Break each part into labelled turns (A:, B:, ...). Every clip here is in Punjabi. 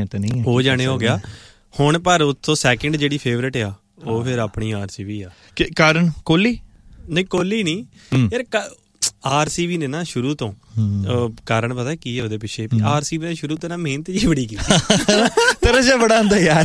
A: ਤਾਂ ਨਹੀਂ
B: ਹੋ ਜਾਣੇ ਹੋ ਗਿਆ ਹੁਣ, ਪਰ ਉੱਥੋਂ ਸੈਕਿੰਡ ਜਿਹੜੀ ਫੇਵਰੇਟ ਆ ਉਹ ਫਿਰ ਆਪਣੀ RCB ਆ।
A: ਕਾਰਨ ਕੋਹਲੀ?
B: ਨਹੀਂ ਕੋਹਲੀ ਨਹੀਂ ਯਾਰ, RCB ਨੇ ਨਾ ਸ਼ੁਰੂ ਤੋਂ, ਕਾਰਨ ਪਤਾ ਕੀ ਹੈ ਉਹਦੇ ਪਿੱਛੇ, RCB ਨੇ ਸ਼ੁਰੂ ਤੋਂ ਨਾ ਮਿਹਨਤ ਜੀ ਬੜੀ ਕੀਤੀ।
A: ਤਰਸ ਬੜਾ ਹੁੰਦਾ ਯਾਰ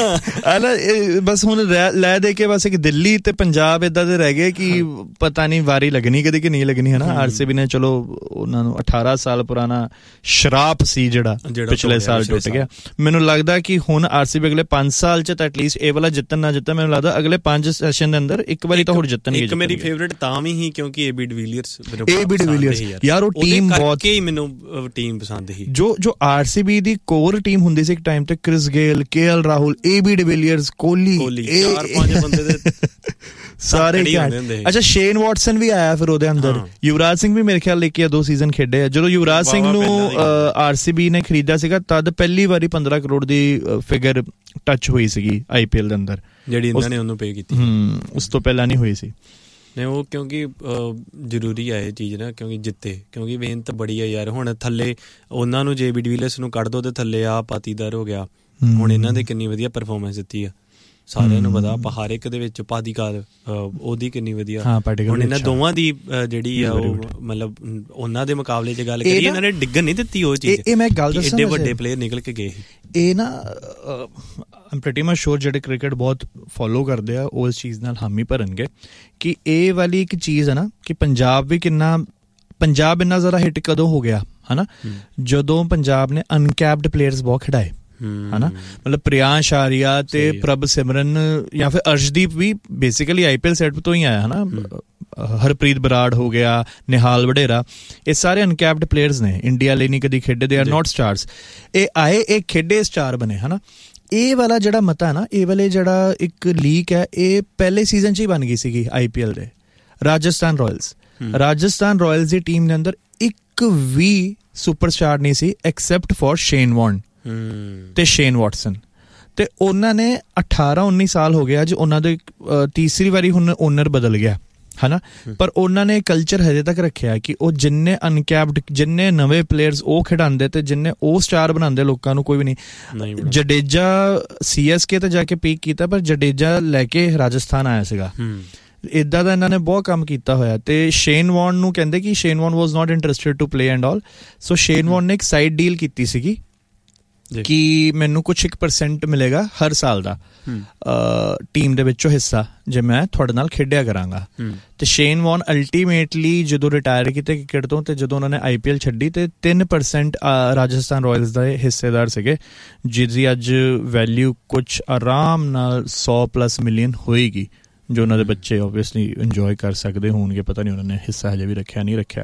A: ਬਸ ਹੁਣ ਲੈ ਦੇ ਕੇ ਬਸ ਇੱਕ ਦਿੱਲੀ ਤੇ ਪੰਜਾਬ ਏਦਾਂ ਦੇ ਰਹਿ ਗਏ ਕਿ ਪਤਾ ਨਹੀਂ ਵਾਰੀ ਲੱਗਣੀ ਕਦੇ ਕਿ ਨਹੀਂ ਲੱਗਣੀ ਹੈ ਨਾ। RCB ਨੇ ਚਲੋ ਉਹਨਾਂ ਨੂੰ 18 ਸਾਲ ਪੁਰਾਣਾ ਸ਼ਰਾਪ ਸੀ ਜਿਹੜਾ ਪਿਛਲੇ ਸਾਲ ਟੁੱਟ ਗਿਆ। ਮੈਨੂੰ ਲੱਗਦਾ ਕਿ ਹੁਣ RCB ਅਗਲੇ 5 ਸਾਲ ਚ ਤਾਂ ਐਟਲੀਸਟ ਇਹ ਵਾਲਾ ਜਿੱਤਣ ਨਾ ਜਿੱਤਣ, ਮੈਨੂੰ ਲੱਗਦਾ ਅਗਲੇ 5 ਸੈਸ਼ਨ ਦੇ ਅੰਦਰ ਇੱਕ ਵਾਰੀ ਤਾਂ ਹੋਰ ਜਿੱਤਣਗੇ। ਇੱਕ
B: ਮੇਰੀ ਫੇਵਰੇਟ ਤਾਂ ਵੀ ਸੀ ਕਿਉਂਕਿ AB ਡਿਵੀਲੀਅਰਸ
A: ਯਾਰ ਉਹ ਟੀਮ ਬਹੁਤ
B: ਹੀ ਮੈਨੂੰ ਟੀਮ ਪਸੰਦ ਸੀ।
A: ਜੋ RCB ਦੀ ਕੋਰ ਟੀਮ ਹੁੰਦੀ ਸੀ ਇੱਕ ਟਾਈਮ ਤੇ, Chris Gayle, KL Rahul, AB de Villiers, Kohli,
B: 4-5 ਬੰਦੇ ਦੇ
A: ਸਾਰੇ। ਅੱਛਾ ਸ਼ੇਨ ਵਾਟਸਨ ਵੀ ਆਇਆ ਫਿਰ ਉਹਦੇ ਅੰਦਰ, ਯੁਵਰਾਜ ਸਿੰਘ ਵੀ ਮੇਰੇ ਖਿਆਲ 1 ਜਾਂ 2 ਸੀਜ਼ਨ ਖੇਡੇ ਆ। ਜਦੋਂ ਯੁਵਰਾਜ ਸਿੰਘ ਨੂੰ RCB ਨੇ ਖਰੀਦਿਆ ਸੀਗਾ ਤਦ ਪਹਿਲੀ ਵਾਰੀ 15 ਕਰੋੜ ਦੀ ਫਿਗਰ ਟੱਚ ਹੋਈ ਸੀਗੀ IPL ਦੇ ਅੰਦਰ, ਜਿਹੜੀ ਇਹਨਾਂ ਨੇ ਉਹਨੂੰ ਪੇ ਕੀਤੀ। ਉਸ ਤੋਂ ਪਹਿਲਾਂ ਨਹੀਂ ਹੋਈ ਸੀ।
B: ਨਹੀਂ ਉਹ ਕਿਉਂਕਿ ਜ਼ਰੂਰੀ ਆ ਇਹ ਚੀਜ਼ ਨਾ, ਕਿਉਂਕਿ ਜਿੱਤੇ, ਕਿਉਂਕਿ ਮਿਹਨਤ ਬੜੀ ਆ ਯਾਰ। ਹੁਣ ਥੱਲੇ ਉਹਨਾਂ ਨੂੰ AB ਡਿਵੀਲੀਅਰਸ ਨੂੰ ਕੱਢ ਦੋ ਤੇ ਥੱਲੇ ਆ ਪਾਤੀਦਾਰ ਹੋ ਗਿਆ। ਹੁਣ ਇਹਨਾਂ ਦੇ ਕਿੰਨੀ ਵਧੀਆ ਪਰਫਾਰਮੈਂਸ ਦਿੱਤੀ ਆ, ਸਾਰਿਆਂ ਨੂੰ ਪਤਾ। ਆਪਾਂ ਹਰ ਇੱਕ ਦੇ ਵਿੱਚ ਪਾਦੀਕਾਰ ਉਹਦੀ ਕਿੰਨੀ ਵਧੀਆ। ਹੁਣ ਇਹਨਾਂ ਦੋਵਾਂ ਦੀ ਜਿਹੜੀ ਆ ਉਹ ਮਤਲਬ ਉਹਨਾਂ ਦੇ ਮੁਕਾਬਲੇ 'ਚ ਗੱਲ ਕਰੀਏ, ਇਹਨਾਂ ਨੇ ਡਿੱਗਣ ਨਹੀਂ ਦਿੱਤੀ ਉਹ ਚੀਜ਼।
A: ਇਹ ਮੈਂ ਗੱਲ ਦੱਸਾਂ,
B: ਏਡੇ ਵੱਡੇ ਪਲੇਅਰ ਨਿਕਲ ਕੇ ਗਏ ਸੀ।
A: ਇਹ ਨਾ ਆਮ ਪ੍ਰੀਟੀ ਮਚ ਸ਼ੋਰ ਜਿਹੜੇ ਕ੍ਰਿਕਟ ਬਹੁਤ ਫੋਲੋ ਕਰਦੇ ਆ ਉਹ ਇਸ ਚੀਜ਼ ਨਾਲ ਹਾਮੀ ਭਰਨਗੇ ਕਿ ਇਹ ਵਾਲੀ ਇੱਕ ਚੀਜ਼ ਹੈ ਨਾ ਕਿ ਪੰਜਾਬ ਇੰਨਾ ਜ਼ਿਆਦਾ ਹਿੱਟ ਕਦੋਂ ਹੋ ਗਿਆ ਹੈ ਨਾ, ਜਦੋਂ ਪੰਜਾਬ ਨੇ ਅਨਕੈਪਡ ਪਲੇਅਰਸ ਬਹੁਤ ਖਿਡਾਏ ਹੈ ਨਾ। ਮਤਲਬ ਪ੍ਰਿਆਂਸ਼ ਆਰੀਆ ਤੇ ਪ੍ਰਭ ਸਿਮਰਨ ਜਾਂ ਫਿਰ ਅਰਸ਼ਦੀਪ ਵੀ ਬੇਸਿਕਲੀ IPL ਸੈਟ ਤੋਂ ਹੀ ਆਇਆ ਹੈ ਨਾ। ਹਰਪ੍ਰੀਤ ਬਰਾੜ ਹੋ ਗਿਆ, ਨਿਹਾਲ ਵਡੇਰਾ, ਇਹ ਸਾਰੇ ਅਨਕੈਪਡ ਪਲੇਅਰਸ ਨੇ, ਇੰਡੀਆ ਲਈ ਨਹੀਂ ਕਦੀ ਖੇਡੇ, ਦੇ ਆਰ ਨੋਟ ਸਟਾਰਸ। ਇਹ ਆਏ, ਇਹ ਖੇਡੇ, ਸਟਾਰ ਬਣੇ ਹੈ ਨਾ। ਇਹ ਵਾਲਾ ਜਿਹੜਾ ਮਤਾ ਹੈ ਨਾ, ਇਹ ਵਾਲੇ ਜਿਹੜਾ ਇੱਕ ਲੀਕ ਹੈ, ਇਹ ਪਹਿਲੇ ਸੀਜ਼ਨ 'ਚ ਹੀ ਬਣ ਗਈ ਸੀਗੀ IPL ਦੇ। ਰਾਜਸਥਾਨ ਰਾਇਲਸ ਦੀ ਟੀਮ ਦੇ ਅੰਦਰ ਇੱਕ ਵੀ ਸੁਪਰਸਟਾਰ ਨਹੀਂ ਸੀ ਐਕਸੈਪਟ ਫॉर ਸ਼ੇਨ ਵਾਰਨ ਤੇ ਸ਼ੇਨ ਵਾਟਸਨ। ਤੇ ਉਹਨਾਂ ਨੇ 18-19 ਸਾਲ ਹੋ ਗਿਆ ਅੱਜ, ਉਹਨਾਂ ਦੇ ਤੀਸਰੀ ਵਾਰੀ ਹੁਣ ਓਨਰ ਬਦਲ ਗਿਆ ਹੈ ਨਾ, ਪਰ ਉਹਨਾਂ ਨੇ ਕਲਚਰ ਹਜੇ ਤੱਕ ਰੱਖਿਆ ਕਿ ਉਹ ਜਿੰਨੇ ਅਨਕੈਪਡ, ਜਿੰਨੇ ਨਵੇਂ ਪਲੇਅਰਸ ਉਹ ਖਿਡਾਉਂਦੇ ਤੇ ਜਿੰਨੇ ਉਹ ਸਟਾਰ ਬਣਾਉਂਦੇ ਲੋਕਾਂ ਨੂੰ ਕੋਈ ਵੀ ਨਹੀਂ। ਜਡੇਜਾ CSK ਤੇ ਜਾ ਕੇ ਪੀਕ ਕੀਤਾ, ਪਰ ਜਡੇਜਾ ਲੈ ਕੇ ਰਾਜਸਥਾਨ ਆਇਆ ਸੀਗਾ। ਇੱਦਾਂ ਦਾ ਇਹਨਾਂ ਨੇ ਬਹੁਤ ਕੰਮ ਕੀਤਾ ਹੋਇਆ। ਤੇ ਸ਼ੇਨ ਵਾਰਨ ਨੂੰ ਕਹਿੰਦੇ ਕਿ Shane Warren was not interested to play and all, so Shane ਵਾਰਨ ਨੇ ਇੱਕ ਸਾਈਡ ਡੀਲ ਕੀਤੀ ਸੀਗੀ ਕਿ ਮੈਨੂੰ ਕੁਛ 1% ਮਿਲੇਗਾ ਹਰ ਸਾਲ ਦਾ ਟੀਮ ਦੇ ਵਿੱਚੋਂ ਹਿੱਸਾ, ਜੇ ਮੈਂ ਤੁਹਾਡੇ ਨਾਲ ਖੇਡਿਆ ਕਰਾਂਗਾ। ਤੇ ਸ਼ੇਨ ਵਾਰਨ ਅਲਟੀਮੇਟਲੀ ਜਦੋਂ ਰਿਟਾਇਰ ਕੀਤੇ ਕ੍ਰਿਕਟ ਤੋਂ ਤੇ ਜਦੋਂ ਉਹਨਾਂ ਨੇ IPL ਛੱਡੀ ਤੇ 3% ਰਾਜਸਥਾਨ ਰਾਇਲਸ ਦਾ ਹਿੱਸੇਦਾਰ ਸੀਗੇ, ਜਿਹਦੀ ਅੱਜ ਵੈਲਿਊ ਕੁਛ ਆਰਾਮ ਨਾਲ 100+ ਮਿਲੀਅਨ ਹੋਏਗੀ, ਜੋ ਉਹਨਾਂ ਦੇ ਬੱਚੇ ਓਬਵੀਅਸਲੀ ਇੰਜੋਏ ਕਰ ਸਕਦੇ ਹੋਣਗੇ। ਪਤਾ ਨਹੀਂ ਉਹਨਾਂ ਨੇ ਹਿੱਸਾ ਹਜੇ ਵੀ ਰੱਖਿਆ ਨਹੀਂ ਰੱਖਿਆ,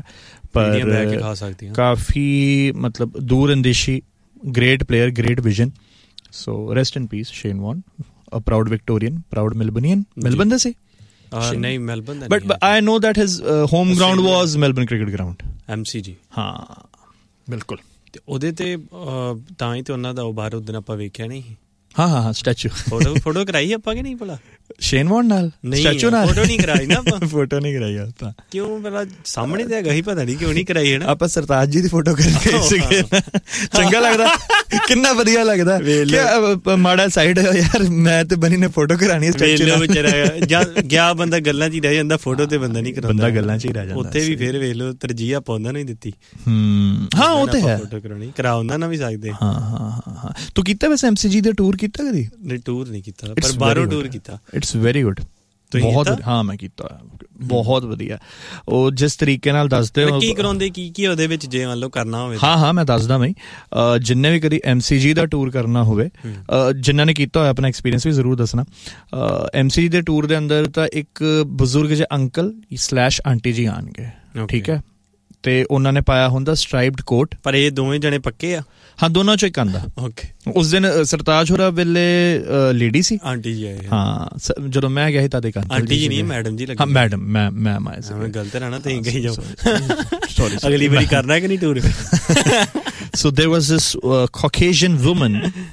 A: ਪਰ ਕਾਫੀ ਮਤਲਬ ਦੂਰ ਅੰਦੇਸ਼ੀ, great player, great vision, so rest in peace Shane Warne, a proud Victorian, proud Melbourneian. Melbourne da se
B: nahi Melbourne da,
A: but I know that his home ground was Melbourne cricket ground,
B: MCG।
A: ਹਾਂ ਬਿਲਕੁਲ।
B: ਤੇ ਉਹਦੇ ਤੇ ਤਾਂ ਹੀ ਤੇ ਉਹਨਾਂ ਦਾ ਬਾਹਰ ਉਦੋਂ ਆਪਾਂ ਵੇਖਿਆ ਨਹੀਂ।
A: ਹਾਂ ਸਟੈਚੂ
B: ਫੋਟੋ ਕਰਾਈ ਆਪਾਂ ਕਿ ਨਹੀਂ ਭਲਾ
A: ਸ਼ੇਨ ਵਾਰਨ ਨਾਲ?
B: ਸਟੈਚੂ ਨਾਲ ਫੋਟੋ ਨਹੀਂ ਕਰਾਈ ਨਾ ਆਪਾਂ।
A: ਫੋਟੋ ਨਹੀਂ ਕਰਾਈ ਆਪਾਂ,
B: ਕਿਉਂ? ਪਹਿਲਾਂ ਸਾਹਮਣੇ ਤੇ ਹੈਗਾ ਹੀ, ਪਤਾ ਨਹੀਂ ਕਿਉਂ ਨਹੀਂ ਕਰਾਈ ਹੈ ਨਾ।
A: ਆਪਾਂ ਸਰਤਾਜ ਜੀ ਦੀ ਫੋਟੋ ਕਰਕੇ ਸੀਗੇ, ਚੰਗਾ ਲੱਗਦਾ, ਕਿੰਨਾ ਵਧੀਆ ਲੱਗਦਾ। ਮਾੜਾ ਸਾਈਡ ਯਾਰ, ਮੈਂ ਤੇ ਬਣੀ ਨੇ ਫੋਟੋ ਕਰਾਣੀ ਸਟੈਚੂ ਨਾਲ।
B: ਗਿਆ ਬੰਦਾ ਗੱਲਾਂ 'ਚ ਹੀ ਰਹਿ ਜਾਂਦਾ, ਫੋਟੋ ਤੇ ਬੰਦਾ ਨਹੀਂ ਕਰਾਉਂਦਾ,
A: ਬੰਦਾ ਗੱਲਾਂ 'ਚ ਹੀ ਰਹਿ ਜਾਂਦਾ।
B: ਉੱਥੇ ਵੀ ਫਿਰ ਵੇਖ ਲਓ ਤਰਜੀਹ ਆਪਾਂ ਉਹਨਾਂ ਨੂੰ ਹੀ ਦਿੱਤੀ।
A: ਹਾਂ ਉਹ ਤੇ ਹੈ,
B: ਫੋਟੋ ਕਰਾਉਣੀ ਕਰਾ ਉਹਨਾਂ ਨਾਲ ਵੀ ਸਕਦੇ।
A: ਹਾਂ ਤੂੰ ਕੀਤਾ ਵੈਸੇ MCG ਦੇ ਟੂਰ ਕੀਤਾ ਕਦੀ?
B: ਨਹੀਂ ਟੂਰ ਨਹੀਂ ਕੀਤਾ, ਪਰ ਬਾਹਰੋਂ ਟੂਰ ਕੀਤਾ।
A: ਇਟਸ ਵੈਰੀ ਗੁੱਡ, ਬਹੁਤ। ਹਾਂ ਮੈਂ ਕੀਤਾ, ਬਹੁਤ ਵਧੀਆ। ਉਹ ਜਿਸ ਤਰੀਕੇ ਨਾਲ ਦੱਸਦੇ ਹੋ
B: ਕੀ ਕਰਾਉਂਦੇ, ਕੀ ਉਹਦੇ ਵਿੱਚ ਜੇ ਮੰਨ ਲਓ ਕਰਨਾ ਹੋਵੇ।
A: ਹਾਂ ਮੈਂ ਦੱਸਦਾ ਮੈਂ, ਜਿੰਨੇ ਵੀ ਕਦੀ MCG ਦਾ ਟੂਰ ਕਰਨਾ ਹੋਵੇ, ਜਿਨ੍ਹਾਂ ਨੇ ਕੀਤਾ ਹੋਇਆ ਆਪਣਾ ਐਕਸਪੀਰੀਅੰਸ ਵੀ ਜ਼ਰੂਰ ਦੱਸਣਾ। MCG ਦੇ ਟੂਰ ਦੇ ਅੰਦਰ ਤਾਂ ਇੱਕ ਬਜ਼ੁਰਗ ਜਿਹੇ ਅੰਕਲ / ਆਂਟੀ ਜੀ ਆਉਣਗੇ, ਠੀਕ ਹੈ, ਤੇ ਉਹਨਾਂ ਨੇ ਪਾਇਆ ਹੁੰਦਾ ਸਟ੍ਰਾਈਪਡ ਕੋਟ।
B: ਪਰ ਇਹ ਦੋਵੇਂ ਜਣੇ ਪੱਕੇ ਆ? ਹਾਂ
A: ਦੋਨਾਂ ਚੋਂ ਇੱਕ ਆਂਦਾ। ਉਸ ਦਿਨ ਸਰਤਾਜ ਹੋਰਾਂ ਵੇਲੇ ਲੇਡੀ ਸੀ, ਆਂਟੀ ਜੀ ਆਏ। ਹਾਂ ਜਦੋਂ ਮੈਂ ਗਿਆ ਸੀ ਤਦ ਇੱਕ
B: ਆਂਟੀ ਜੀ ਨਹੀਂ, ਮੈਡਮ ਜੀ ਲੱਗੀ।
A: ਹਾਂ ਮੈਡਮ, ਮੈਂ ਆਇਆ ਸੀ।
B: ਗਲਤ ਰਹਿਣਾ ਤੇ ਕਹੀ ਜਾਓ, ਅਗਲੀ ਵਾਰੀ ਕਰਨਾ ਕਿ ਨਹੀਂ tour.
A: So there was this Caucasian woman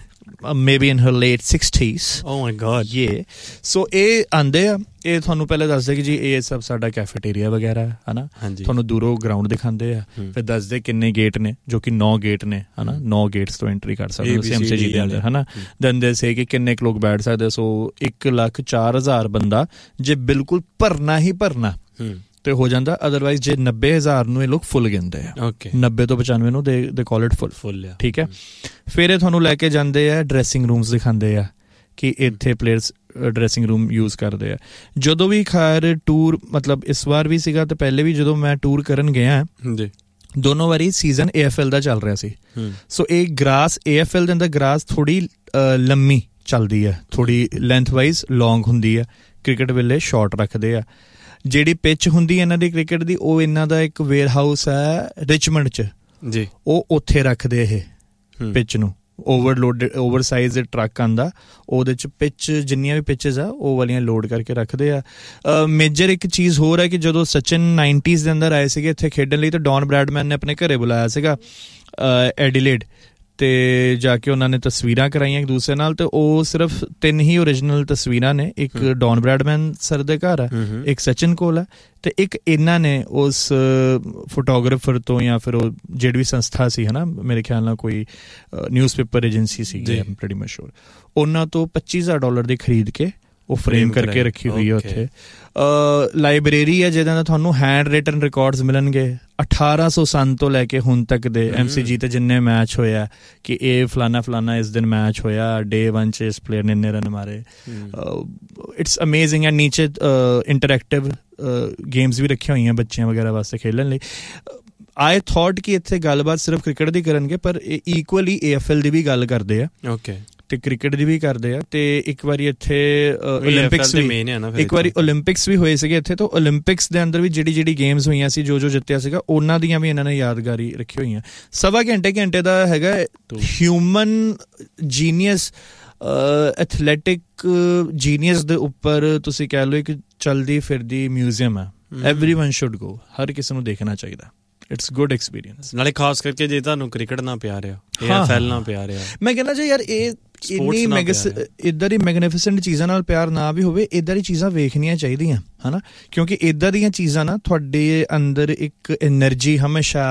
A: maybe in her late 60s.
B: Oh my god.
A: Yeah. So ਇਹ ਆਂਦੇ ਆ, ਇਹ ਤੁਹਾਨੂੰ ਪਹਿਲੇ ਦੱਸਦੇ ਕਿ ਜੀ ਇਹ ਸਭ ਸਾਡਾ ਕੈਫੇਟੇਰੀਆ ਵਗੈਰਾ ਹੈ ਨਾ, ਤੁਹਾਨੂੰ ਦੂਰੋਂ ਗਰਾਊਂਡ ਦਿਖਾਉਂਦੇ ਆ, ਫਿਰ ਦੱਸਦੇ ਕਿੰਨੇ ਗੇਟ ਨੇ, ਜੋ ਕਿ 9 ਗੇਟ ਨੇ ਹੈ ਨਾ, 9 ਗੇਟਸ ਤੋਂ ਐਂਟਰੀ ਕਰ ਸਕਦੇ ਤੁਸੀਂ MCG ਦੇ ਅੰਦਰ ਹੈ ਨਾ। ਦੈਨ ਦੇ ਸੇ ਕਿ ਕਿੰਨੇ ਕੁ ਲੋਕ ਬੈਠ ਸਕਦੇ, ਸੋ 1,04,000 ਬੰਦਾ ਜੇ ਬਿਲਕੁਲ ਭਰਨਾ ਹੀ ਭਰਨਾ ਤੇ ਹੋ ਜਾਂਦਾ, ਅਦਰਵਾਈਜ਼ ਜੇ 90,000 ਨੂੰ ਇਹ ਲੋਕ ਫੁੱਲ ਗਿਣਦੇ ਆ, 90 ਤੋਂ 95 ਨੂੰ ਦੇ ਕਾਲ ਇਟ ਫੁੱਲ, ਠੀਕ ਹੈ। ਫਿਰ ਇਹ ਤੁਹਾਨੂੰ ਲੈ ਕੇ ਜਾਂਦੇ ਆ, ਡਰੈਸਿੰਗ ਰੂਮਸ ਦਿਖਾਉਂਦੇ ਆ ਕਿ ਇੱਥੇ ਪਲੇਅਰਸ ਡਰੈਸਿੰਗ ਰੂਮ ਯੂਜ਼ ਕਰਦੇ ਆ। ਜਦੋਂ ਵੀ ਖੈਰ ਟੂਰ, ਮਤਲਬ ਇਸ ਵਾਰ ਵੀ ਸੀਗਾ ਤੇ ਪਹਿਲੇ ਵੀ ਜਦੋਂ ਮੈਂ ਟੂਰ ਕਰਨ ਗਿਆ ਦੋਨੋਂ ਵਾਰੀ ਸੀਜ਼ਨ AFL ਦਾ ਚੱਲ ਰਿਹਾ ਸੀ, ਸੋ ਇਹ ਗ੍ਰਾਸ AFL ਦੇ ਅੰਦਰ ਗ੍ਰਾਸ ਥੋੜੀ ਲੰਮੀ ਚੱਲਦੀ ਹੈ, ਥੋੜੀ ਲੈਂਥ ਵਾਈਜ਼ ਲੌਂਗ ਹੁੰਦੀ ਹੈ, ਕ੍ਰਿਕਟ ਵੇਲੇ ਸ਼ਾਰਟ ਰੱਖਦੇ ਆ। ਜਿਹੜੀ ਪਿੱਚ ਹੁੰਦੀ ਇਹਨਾਂ ਦੀ ਕ੍ਰਿਕਟ ਦੀ, ਉਹ ਇਹਨਾਂ ਦਾ ਇੱਕ ਵੇਅਰ ਹਾਊਸ ਹੈ ਰਿਚਮੰਡ 'ਚ ਜੀ, ਉਹ ਉੱਥੇ ਰੱਖਦੇ ਇਹ ਪਿੱਚ ਨੂੰ, ਓਵਰਸਾਈਜ਼ ਟਰੱਕ ਆਉਂਦਾ, ਉਹਦੇ 'ਚ ਪਿੱਚ ਜਿੰਨੀਆਂ ਵੀ ਪਿੱਚਸ ਆ ਉਹ ਵਾਲੀਆਂ ਲੋਡ ਕਰਕੇ ਰੱਖਦੇ ਆ। ਮੇਜਰ ਇੱਕ ਚੀਜ਼ ਹੋਰ ਹੈ ਕਿ ਜਦੋਂ ਸਚਿਨ 90s ਦੇ ਅੰਦਰ ਆਏ ਸੀਗੇ ਇੱਥੇ ਖੇਡਣ ਲਈ, ਤਾਂ ਡੌਨ ਬ੍ਰੈਡਮੈਨ ਨੇ ਆਪਣੇ ਘਰੇ ਬੁਲਾਇਆ ਸੀਗਾ ਐਡੀਲੇਡ, ਤੇ ਜਾ ਕੇ ਉਹਨਾਂ ਨੇ ਤਸਵੀਰਾਂ ਕਰਾਈਆਂ ਇੱਕ ਦੂਸਰੇ ਨਾਲ, ਤੇ ਉਹ ਸਿਰਫ 3 ਹੀ ਓਰੀਜਨਲ ਤਸਵੀਰਾਂ ਨੇ, ਇੱਕ ਡੌਨ ਬ੍ਰੈਡਮੈਨ ਸਰ ਦੇ ਘਰ ਆ, ਇੱਕ ਸਚਿਨ ਕੋਲ ਆ, ਤੇ ਇੱਕ ਇਹਨਾਂ ਨੇ ਉਸ ਫੋਟੋਗ੍ਰਾਫਰ ਤੋਂ ਜਾਂ ਫਿਰ ਉਹ ਜਿਹੜੀ ਵੀ ਸੰਸਥਾ ਸੀ ਹੈ ਨਾ, ਮੇਰੇ ਖਿਆਲ ਨਾਲ ਕੋਈ ਨਿਊਜ਼ਪੇਪਰ ਏਜੰਸੀ ਸੀ, ਆਮ ਪ੍ਰੀਟੀ ਮਚ ਸ਼ੋਰ, ਉਹਨਾਂ ਤੋਂ $25,000 ਦੀ ਖਰੀਦ ਕੇ ਉਹ ਫਰੇਮ ਕਰਕੇ ਰੱਖੀ ਹੋਈ ਹੈ ਉੱਥੇ। ਲਾਇਬ੍ਰੇਰੀ ਹੈ ਜਿਹਦੇ ਨਾਲ ਤੁਹਾਨੂੰ ਹੈਂਡ ਰਿਟਨ ਰਿਕਾਰਡਸ ਮਿਲਣਗੇ 1800 ਤੋਂ ਲੈ ਕੇ ਹੁਣ ਤੱਕ ਦੇ MCG ਤੇ ਜਿੰਨੇ ਮੈਚ ਹੋਇਆ, ਕਿ ਇਹ ਫਲਾਨਾ ਇਸ ਦਿਨ ਮੈਚ ਹੋਇਆ, Day 1 'ਚ ਇਸ ਪਲੇਅਰ ਨੇ ਇੰਨੇ ਰਨ ਮਾਰੇ। It's amazing. ਐਂਡ ਨੀਚੇ ਇੰਟਰੈਕਟਿਵ ਗੇਮਸ ਵੀ ਰੱਖੀਆਂ ਹੋਈਆਂ ਬੱਚਿਆਂ ਵਗੈਰਾ ਵਾਸਤੇ ਖੇਲਣ ਲਈ। ਆਈ ਥੋਟ ਕਿ ਇੱਥੇ ਗੱਲਬਾਤ ਸਿਰਫ ਕ੍ਰਿਕਟ ਦੀ ਕਰਨਗੇ, ਪਰ ਇਕੁਅਲੀ AFL ਦੀ ਵੀ ਗੱਲ ਕਰਦੇ ਆ ਤੇ ਕ੍ਰਿਕਟ ਦੀ ਵੀ ਕਰਦੇ ਆ। ਤੇ ਇੱਕ ਵਾਰੀ ਇੱਥੇ ਓਲੰਪਿਕਸ ਵੀ, ਇੱਕ ਵਾਰੀ ਓਲੰਪਿਕਸ ਵੀ ਹੋਏ ਸੀਗੇ ਇੱਥੇ, ਤਾਂ ਓਲੰਪਿਕਸ ਦੇ ਅੰਦਰ ਵੀ ਜਿਹੜੀ ਗੇਮਸ ਹੋਈਆਂ ਸੀ, ਜੋ ਜਿੱਤਿਆ ਸੀਗਾ, ਉਹਨਾਂ ਦੀਆਂ ਵੀ ਇਹਨਾਂ ਨੇ ਯਾਦਗਾਰੀ ਰੱਖੀ ਹੋਈਆਂ। 1.25 ਘੰਟੇ ਦਾ ਹੈਗਾ ਹਿਊਮਨ ਜੀਨੀਅਸ, ਐਥਲੈਟਿਕ ਜੀਨੀਅਸ ਦੇ ਉੱਪਰ ਤੁਸੀਂ ਕਹਿ ਲਓ ਇੱਕ ਚਲਦੀ ਫਿਰਦੀ ਮਿਊਜ਼ੀਅਮ ਹੈ। ਐਵਰੀਵਨ ਸ਼ੁੱਡ ਗੋ, ਹਰ ਕਿਸੇ ਨੂੰ ਦੇਖਣਾ ਚਾਹੀਦਾ। It's good experience. ਨਾਲੇ ਖਾਸ ਕਰਕੇ ਜੇ ਤੁਹਾਨੂੰ ਕ੍ਰਿਕਟ ਨਾਲ ਪਿਆਰ ਆ, AFL ਨਾਲ ਪਿਆਰ ਆ, ਮੈਂ ਕਹਿੰਦਾ ਜੀ ਯਾਰ ਇਹ ਇੰਨੀ ਇੱਦਾਂ ਦੀ ਮੈਗਨੀਫੀਸੈਂਟ ਚੀਜ਼ਾਂ ਨਾਲ ਪਿਆਰ ਨਾ ਵੀ ਹੋਵੇ, ਇੱਦਾਂ ਦੀ ਚੀਜ਼ਾਂ ਵੇਖਣੀਆਂ ਚਾਹੀਦੀਆਂ ਹੈ ਨਾ, ਕਿਉਂਕਿ ਇੱਦਾਂ ਦੀਆਂ ਚੀਜ਼ਾਂ ਨਾ ਤੁਹਾਡੇ ਅੰਦਰ ਇੱਕ ਐਨਰਜੀ ਹਮੇਸ਼ਾ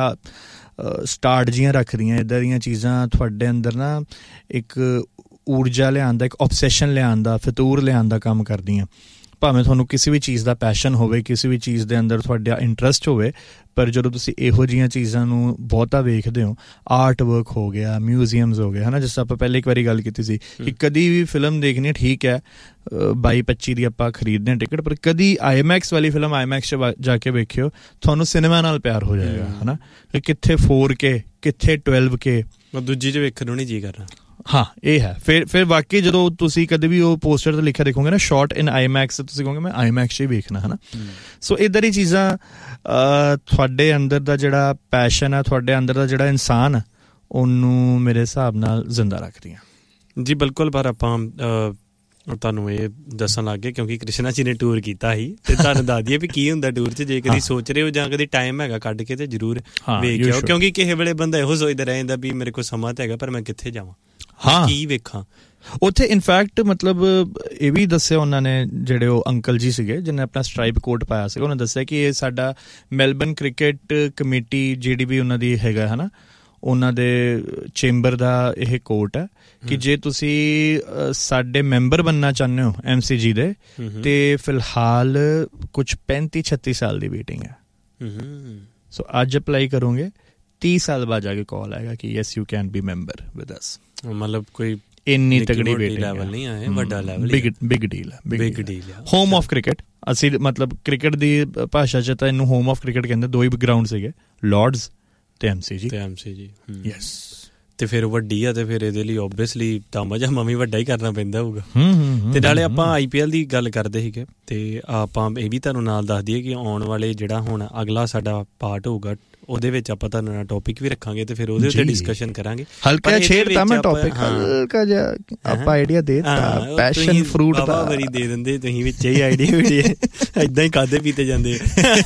A: ਸਟਾਰਟ ਜੀਆਂ ਰੱਖਦੀਆਂ। ਇੱਦਾਂ ਦੀਆਂ ਚੀਜ਼ਾਂ ਤੁਹਾਡੇ ਅੰਦਰ ਨਾ ਇੱਕ ਊਰਜਾ ਲਿਆਉਣ ਦਾ, ਇੱਕ ਓਬਸੈਸ਼ਨ ਲਿਆਉਣ ਦਾ, ਫਿਤੂਰ ਲਿਆਉਣ ਦਾ ਕੰਮ ਕਰਦੀਆਂ। ਭਾਵੇਂ ਤੁਹਾਨੂੰ ਕਿਸੇ ਵੀ ਚੀਜ਼ ਦਾ ਪੈਸ਼ਨ ਹੋਵੇ, ਕਿਸੇ ਵੀ ਚੀਜ਼ ਦੇ ਅੰਦਰ ਤੁਹਾਡਾ ਇੰਟਰਸਟ ਹੋਵੇ, ਪਰ ਜਦੋਂ ਤੁਸੀਂ ਇਹੋ ਜਿਹੀਆਂ ਚੀਜ਼ਾਂ ਨੂੰ ਬਹੁਤਾ ਵੇਖਦੇ ਹੋ, ਆਰਟ ਵਰਕ ਹੋ ਗਿਆ, ਮਿਊਜ਼ੀਅਮਸ ਹੋ ਗਏ ਹੈ ਨਾ, ਜਿਸ ਤਰ੍ਹਾਂ ਆਪਾਂ ਪਹਿਲੇ ਇੱਕ ਵਾਰੀ ਗੱਲ ਕੀਤੀ ਸੀ ਕਿ ਕਦੀ ਵੀ ਫਿਲਮ ਦੇਖਣੀ ਠੀਕ ਹੈ 22-25 ਦੀ ਆਪਾਂ ਖਰੀਦਦੇ ਹਾਂ ਟਿਕਟ, ਪਰ ਕਦੀ IMAX ਵਾਲੀ ਫਿਲਮ IMAX 'ਚ ਜਾ ਕੇ ਵੇਖਿਓ, ਤੁਹਾਨੂੰ ਸਿਨੇਮਾ ਨਾਲ ਪਿਆਰ ਹੋ ਜਾਏਗਾ ਹੈ ਨਾ। ਕਿੱਥੇ 4K, ਕਿੱਥੇ 12K, ਦੂਜੀ 'ਚ ਵੇਖਣ ਨੂੰ ਨਹੀਂ ਜੀ ਕਰਨਾ। ਹਾਂ ਇਹ ਹੈ। ਫਿਰ ਵਾਕਈ ਜਦੋਂ ਤੁਸੀਂ ਕਦੇ ਵੀ ਉਹ ਪੋਸਟਰ 'ਤੇ ਲਿਖਿਆ ਦੇਖੋਗੇ ਨਾ, ਸ਼ਾਟ ਇਨ IMAX, ਤੁਸੀਂ ਕਹੋਗੇ ਮੈਂ IMAX 'ਚ ਹੀ ਵੇਖਣਾ ਹੈ ਨਾ। ਸੋ ਇੱਦਾਂ ਦੀ ਚੀਜ਼ਾਂ ਤੁਹਾਡੇ ਅੰਦਰ ਦਾ ਜਿਹੜਾ ਪੈਸ਼ਨ ਆ, ਤੁਹਾਡੇ ਅੰਦਰ ਦਾ ਜਿਹੜਾ ਇਨਸਾਨ ਆ, ਉਹਨੂੰ ਮੇਰੇ ਹਿਸਾਬ ਨਾਲ ਜ਼ਿੰਦਾ ਰੱਖਦੀਆਂ ਜੀ। ਬਿਲਕੁਲ। ਪਰ ਆਪਾਂ ਤੁਹਾਨੂੰ ਇਹ ਦੱਸਣ ਲੱਗ ਗਏ ਕਿਉਂਕਿ ਕ੍ਰਿਸ਼ਨਾ ਜੀ ਨੇ ਟੂਰ ਕੀਤਾ ਸੀ, ਤੇ ਤੁਹਾਨੂੰ ਦੱਸ ਦਈਏ ਵੀ ਕੀ ਹੁੰਦਾ ਟੂਰ 'ਚ। ਜੇ ਕਦੀ ਸੋਚ ਰਹੇ ਹੋ ਜਾਂ ਕਦੀ ਟਾਈਮ ਹੈਗਾ ਕੱਢ ਕੇ, ਤੇ ਜ਼ਰੂਰ ਵੇਖ ਆਓ, ਕਿਉਂਕਿ ਕਿਸੇ ਵੇਲੇ ਬੰਦਾ ਇਹੋ ਸੋਚਦਾ ਰਹਿ ਜਾਂਦਾ ਵੀ ਮੇਰੇ ਕੋਲ ਸਮਾਂ ਤਾਂ ਹੈਗਾ, ਪਰ ਮੈਂ ਕਿੱਥੇ ਜਾਵਾਂ, ਕੀ ਵੇਖਾਂ ਉੱਥੇ। ਇਨਫੈਕਟ ਮਤਲਬ ਇਹ ਵੀ ਦੱਸਿਆ ਉਹਨਾਂ ਨੇ, ਜਿਹੜੇ ਉਹ ਅੰਕਲ ਜੀ ਸੀਗੇ ਜਿਹਨੇ ਆਪਣਾ ਸਟਰਾਈਪ ਕੋਟ ਪਾਇਆ ਸੀਗਾ, ਉਹਨਾਂ ਦੱਸਿਆ ਕਿ ਇਹ ਸਾਡਾ ਮੈਲਬਨ ਕ੍ਰਿਕਟ ਕਮੇਟੀ ਜਿਹੜੀ ਵੀ ਉਹਨਾਂ ਦੀ ਹੈਗਾ ਹੈ ਨਾ, ਉਹਨਾਂ ਦੇ ਚੇਂਬਰ ਦਾ ਇਹ ਕੋਟ ਹੈ ਕਿ ਜੇ ਤੁਸੀਂ ਸਾਡੇ ਮੈਂਬਰ ਬਣਨਾ ਚਾਹੁੰਦੇ ਹੋ MCG ਦੇ, ਤੇ ਫਿਲਹਾਲ ਕੁਛ 35-36 ਸਾਲ ਦੀ ਵੇਟਿੰਗ ਹੈ। ਸੋ ਅੱਜ ਅਪਲਾਈ ਕਰੋਗੇ, 30 ਸਾਲ ਬਾਅਦ ਜਾ ਕੇ ਕਾਲ ਆਏਗਾ ਕਿ yes you can be member with us. ਮਤਲਬ ਕੋਈ ਇੰਨੀ ਤਗੜੀ ਵੇਟਿੰਗ ਲੈਵਲ ਨਹੀਂ ਆਏ, ਵੱਡਾ ਲੈਵਲ, ਬਿਗ ਡੀਲ ਹੈ। ਹੋਮ ਆਫ ਕ੍ਰਿਕਟ, ਅਸੀਂ ਮਤਲਬ ਕ੍ਰਿਕਟ ਦੀ ਭਾਸ਼ਾ 'ਚ ਤਾਂ ਇਹਨੂੰ ਹੋਮ ਆਫ ਕ੍ਰਿਕਟ ਕਹਿੰਦੇ। 2 ਹੀ ਗਰਾਊਂਡ ਸੀਗੇ, ਲਾਰਡਸ ਤੇ MCG। ਯੈਸ। ਤੇ ਫਿਰ ਵੱਡੀ ਆ, ਤੇ ਫਿਰ ਇਹਦੇ ਲਈ ਓਬਵੀਅਸਲੀ ਤਾਮਾ ਵੀ ਵੱਡਾ ਹੀ ਕਰਨਾ ਪੈਂਦਾ ਹੋਊਗਾ। ਤੇ ਨਾਲੇ ਆਪਾਂ IPL ਦੀ ਗੱਲ ਕਰਦੇ ਸੀਗੇ, ਤੇ ਆਪਾਂ ਇਹ ਵੀ ਤੁਹਾਨੂੰ ਨਾਲ ਦੱਸ ਦਈਏ ਕਿ ਆਉਣ ਵਾਲੇ ਜਿਹੜਾ ਹੁਣ ਅਗਲਾ ਸਾਡਾ ਪਾਰਟ ਹੋਊਗਾ, ਉਹਦੇ ਵਿੱਚ ਆਪਾਂ ਤੁਹਾਨੂੰ ਨਾਲ ਟੌਪਿਕ ਵੀ ਰੱਖਾਂਗੇ, ਤੇ ਫਿਰ ਉਹਦੇ ਉੱਤੇ ਡਿਸਕਸ਼ਨ ਕਰਾਂਗੇ। ਹਲਕਾ ਛੇੜਤਾ ਮੈਂ ਟੌਪਿਕ, ਹਲਕਾ ਜਿਹਾ ਆਪਾਂ ਆਈਡੀਆ ਦੇ ਦਿੱਤਾ, ਪੈਸ਼ਨ ਫਰੂਟ ਦਾ ਵਾਰੀ ਦੇ ਦਿੰਦੇ ਤੁਸੀਂ, ਵਿੱਚ ਹੀ ਆਈਡੀਆ ਵੀ ਏਦਾਂ ਹੀ ਖਾਦੇ ਪੀਤੇ ਜਾਂਦੇ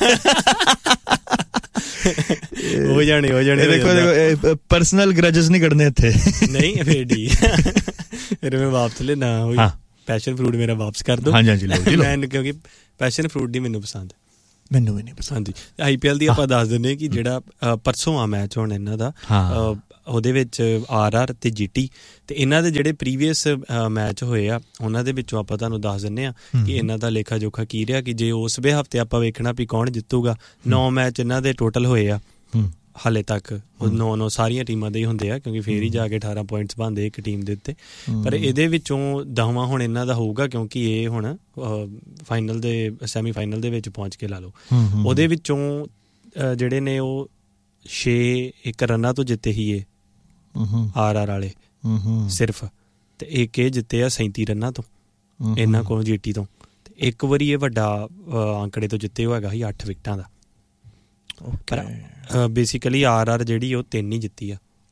A: ਹੋ ਜਾਣੇ। ਦੇਖੋ ਪਰਸਨਲ ਗ੍ਰਜਸ ਨਹੀਂ ਕੱਢਣੇ ਇੱਥੇ, ਨਹੀਂ ਫੇਰ
B: ਫਿਰ ਮੈਂ ਵਾਪਸ ਲੈਣਾ ਹੋਈ ਪੈਸ਼ਨ ਫਰੂਟ ਮੇਰਾ ਵਾਪਸ ਕਰ ਦਿਓ।
A: ਹਾਂਜੀ
B: ਮੈਂ ਕਿਉਂਕਿ ਪੈਸ਼ਨ ਫਰੂਟ ਦੀ ਮੈਨੂੰ ਪਸੰਦ,
A: ਮੈਨੂੰ ਵੀ ਨਹੀਂ ਪਸੰਦ।
B: ਹਾਂਜੀ IPL ਦੀ ਆਪਾਂ ਦੱਸ ਦਿੰਦੇ ਕਿ ਜਿਹੜਾ ਪਰਸੋਂ ਆ ਮੈਚ ਹੁਣ ਇਹਨਾਂ ਦਾ, ਉਹਦੇ ਵਿੱਚ RR ਤੇ GT, ਤੇ ਇਹਨਾਂ ਦੇ ਜਿਹੜੇ ਪ੍ਰੀਵੀਅਸ ਮੈਚ ਹੋਏ ਆ ਉਹਨਾਂ ਦੇ ਵਿੱਚੋਂ ਆਪਾਂ ਤੁਹਾਨੂੰ ਦੱਸ ਦਿੰਦੇ ਆ ਕਿ ਇਹਨਾਂ ਦਾ ਲੇਖਾ ਜੋਖਾ ਕੀ ਰਿਹਾ। ਕਿ ਜੇ ਉਸ ਵੇ ਹਫ਼ਤੇ ਆਪਾਂ ਵੇਖਣਾ ਵੀ ਕੌਣ ਜਿੱਤੂਗਾ, 9 ਮੈਚ ਇਹਨਾਂ ਦੇ ਟੋਟਲ ਹੋਏ ਆ ਹਾਲੇ ਤੱਕ, 9 ਸਾਰੀਆਂ ਟੀਮਾਂ ਦੇ ਹੀ ਹੁੰਦੇ ਆ ਕਿਉਂਕਿ ਫੇਰ ਹੀ ਜਾ ਕੇ 18 ਪੁਆਇੰਟਸ ਬਣਦੇ ਇੱਕ ਟੀਮ ਦੇ ਉੱਤੇ। ਪਰ ਇਹਦੇ ਵਿੱਚੋਂ 10ਵਾਂ ਹੁਣ ਇਹਨਾਂ ਦਾ ਹੋਊਗਾ ਕਿਉਂਕਿ ਇਹ ਹੁਣ ਫਾਈਨਲ ਦੇ ਸੈਮੀਫਾਈਨਲ ਦੇ ਵਿੱਚ ਪਹੁੰਚ ਕੇ ਲਾ ਲਓ। ਉਹਦੇ ਵਿੱਚੋਂ ਜਿਹੜੇ ਨੇ ਉਹ 6 ਰਨਾਂ ਤੋਂ ਜਿੱਤੇ ਹੀ ਇਹ RR ਵਾਲੇ ਸਿਰਫ, ਤੇ ਇੱਕ ਇਹ ਜਿੱਤੇ ਆ 37 ਰਨਾਂ ਤੋਂ ਇਹਨਾਂ ਕੋਲ GT ਤੋਂ, ਤੇ ਇੱਕ ਵਾਰੀ ਇਹ ਵੱਡਾ ਅੰਕੜੇ ਤੋਂ ਜਿੱਤੇ ਹੋਏਗਾ ਸੀ 8 ਵਿਕਟਾਂ ਦਾ। ਪਰ ਬੇਸਿਕਲੀ RR ਜਿਹੜੀ ਉਹ 3 ਹੀ ਜਿੱਤੀ ਆ।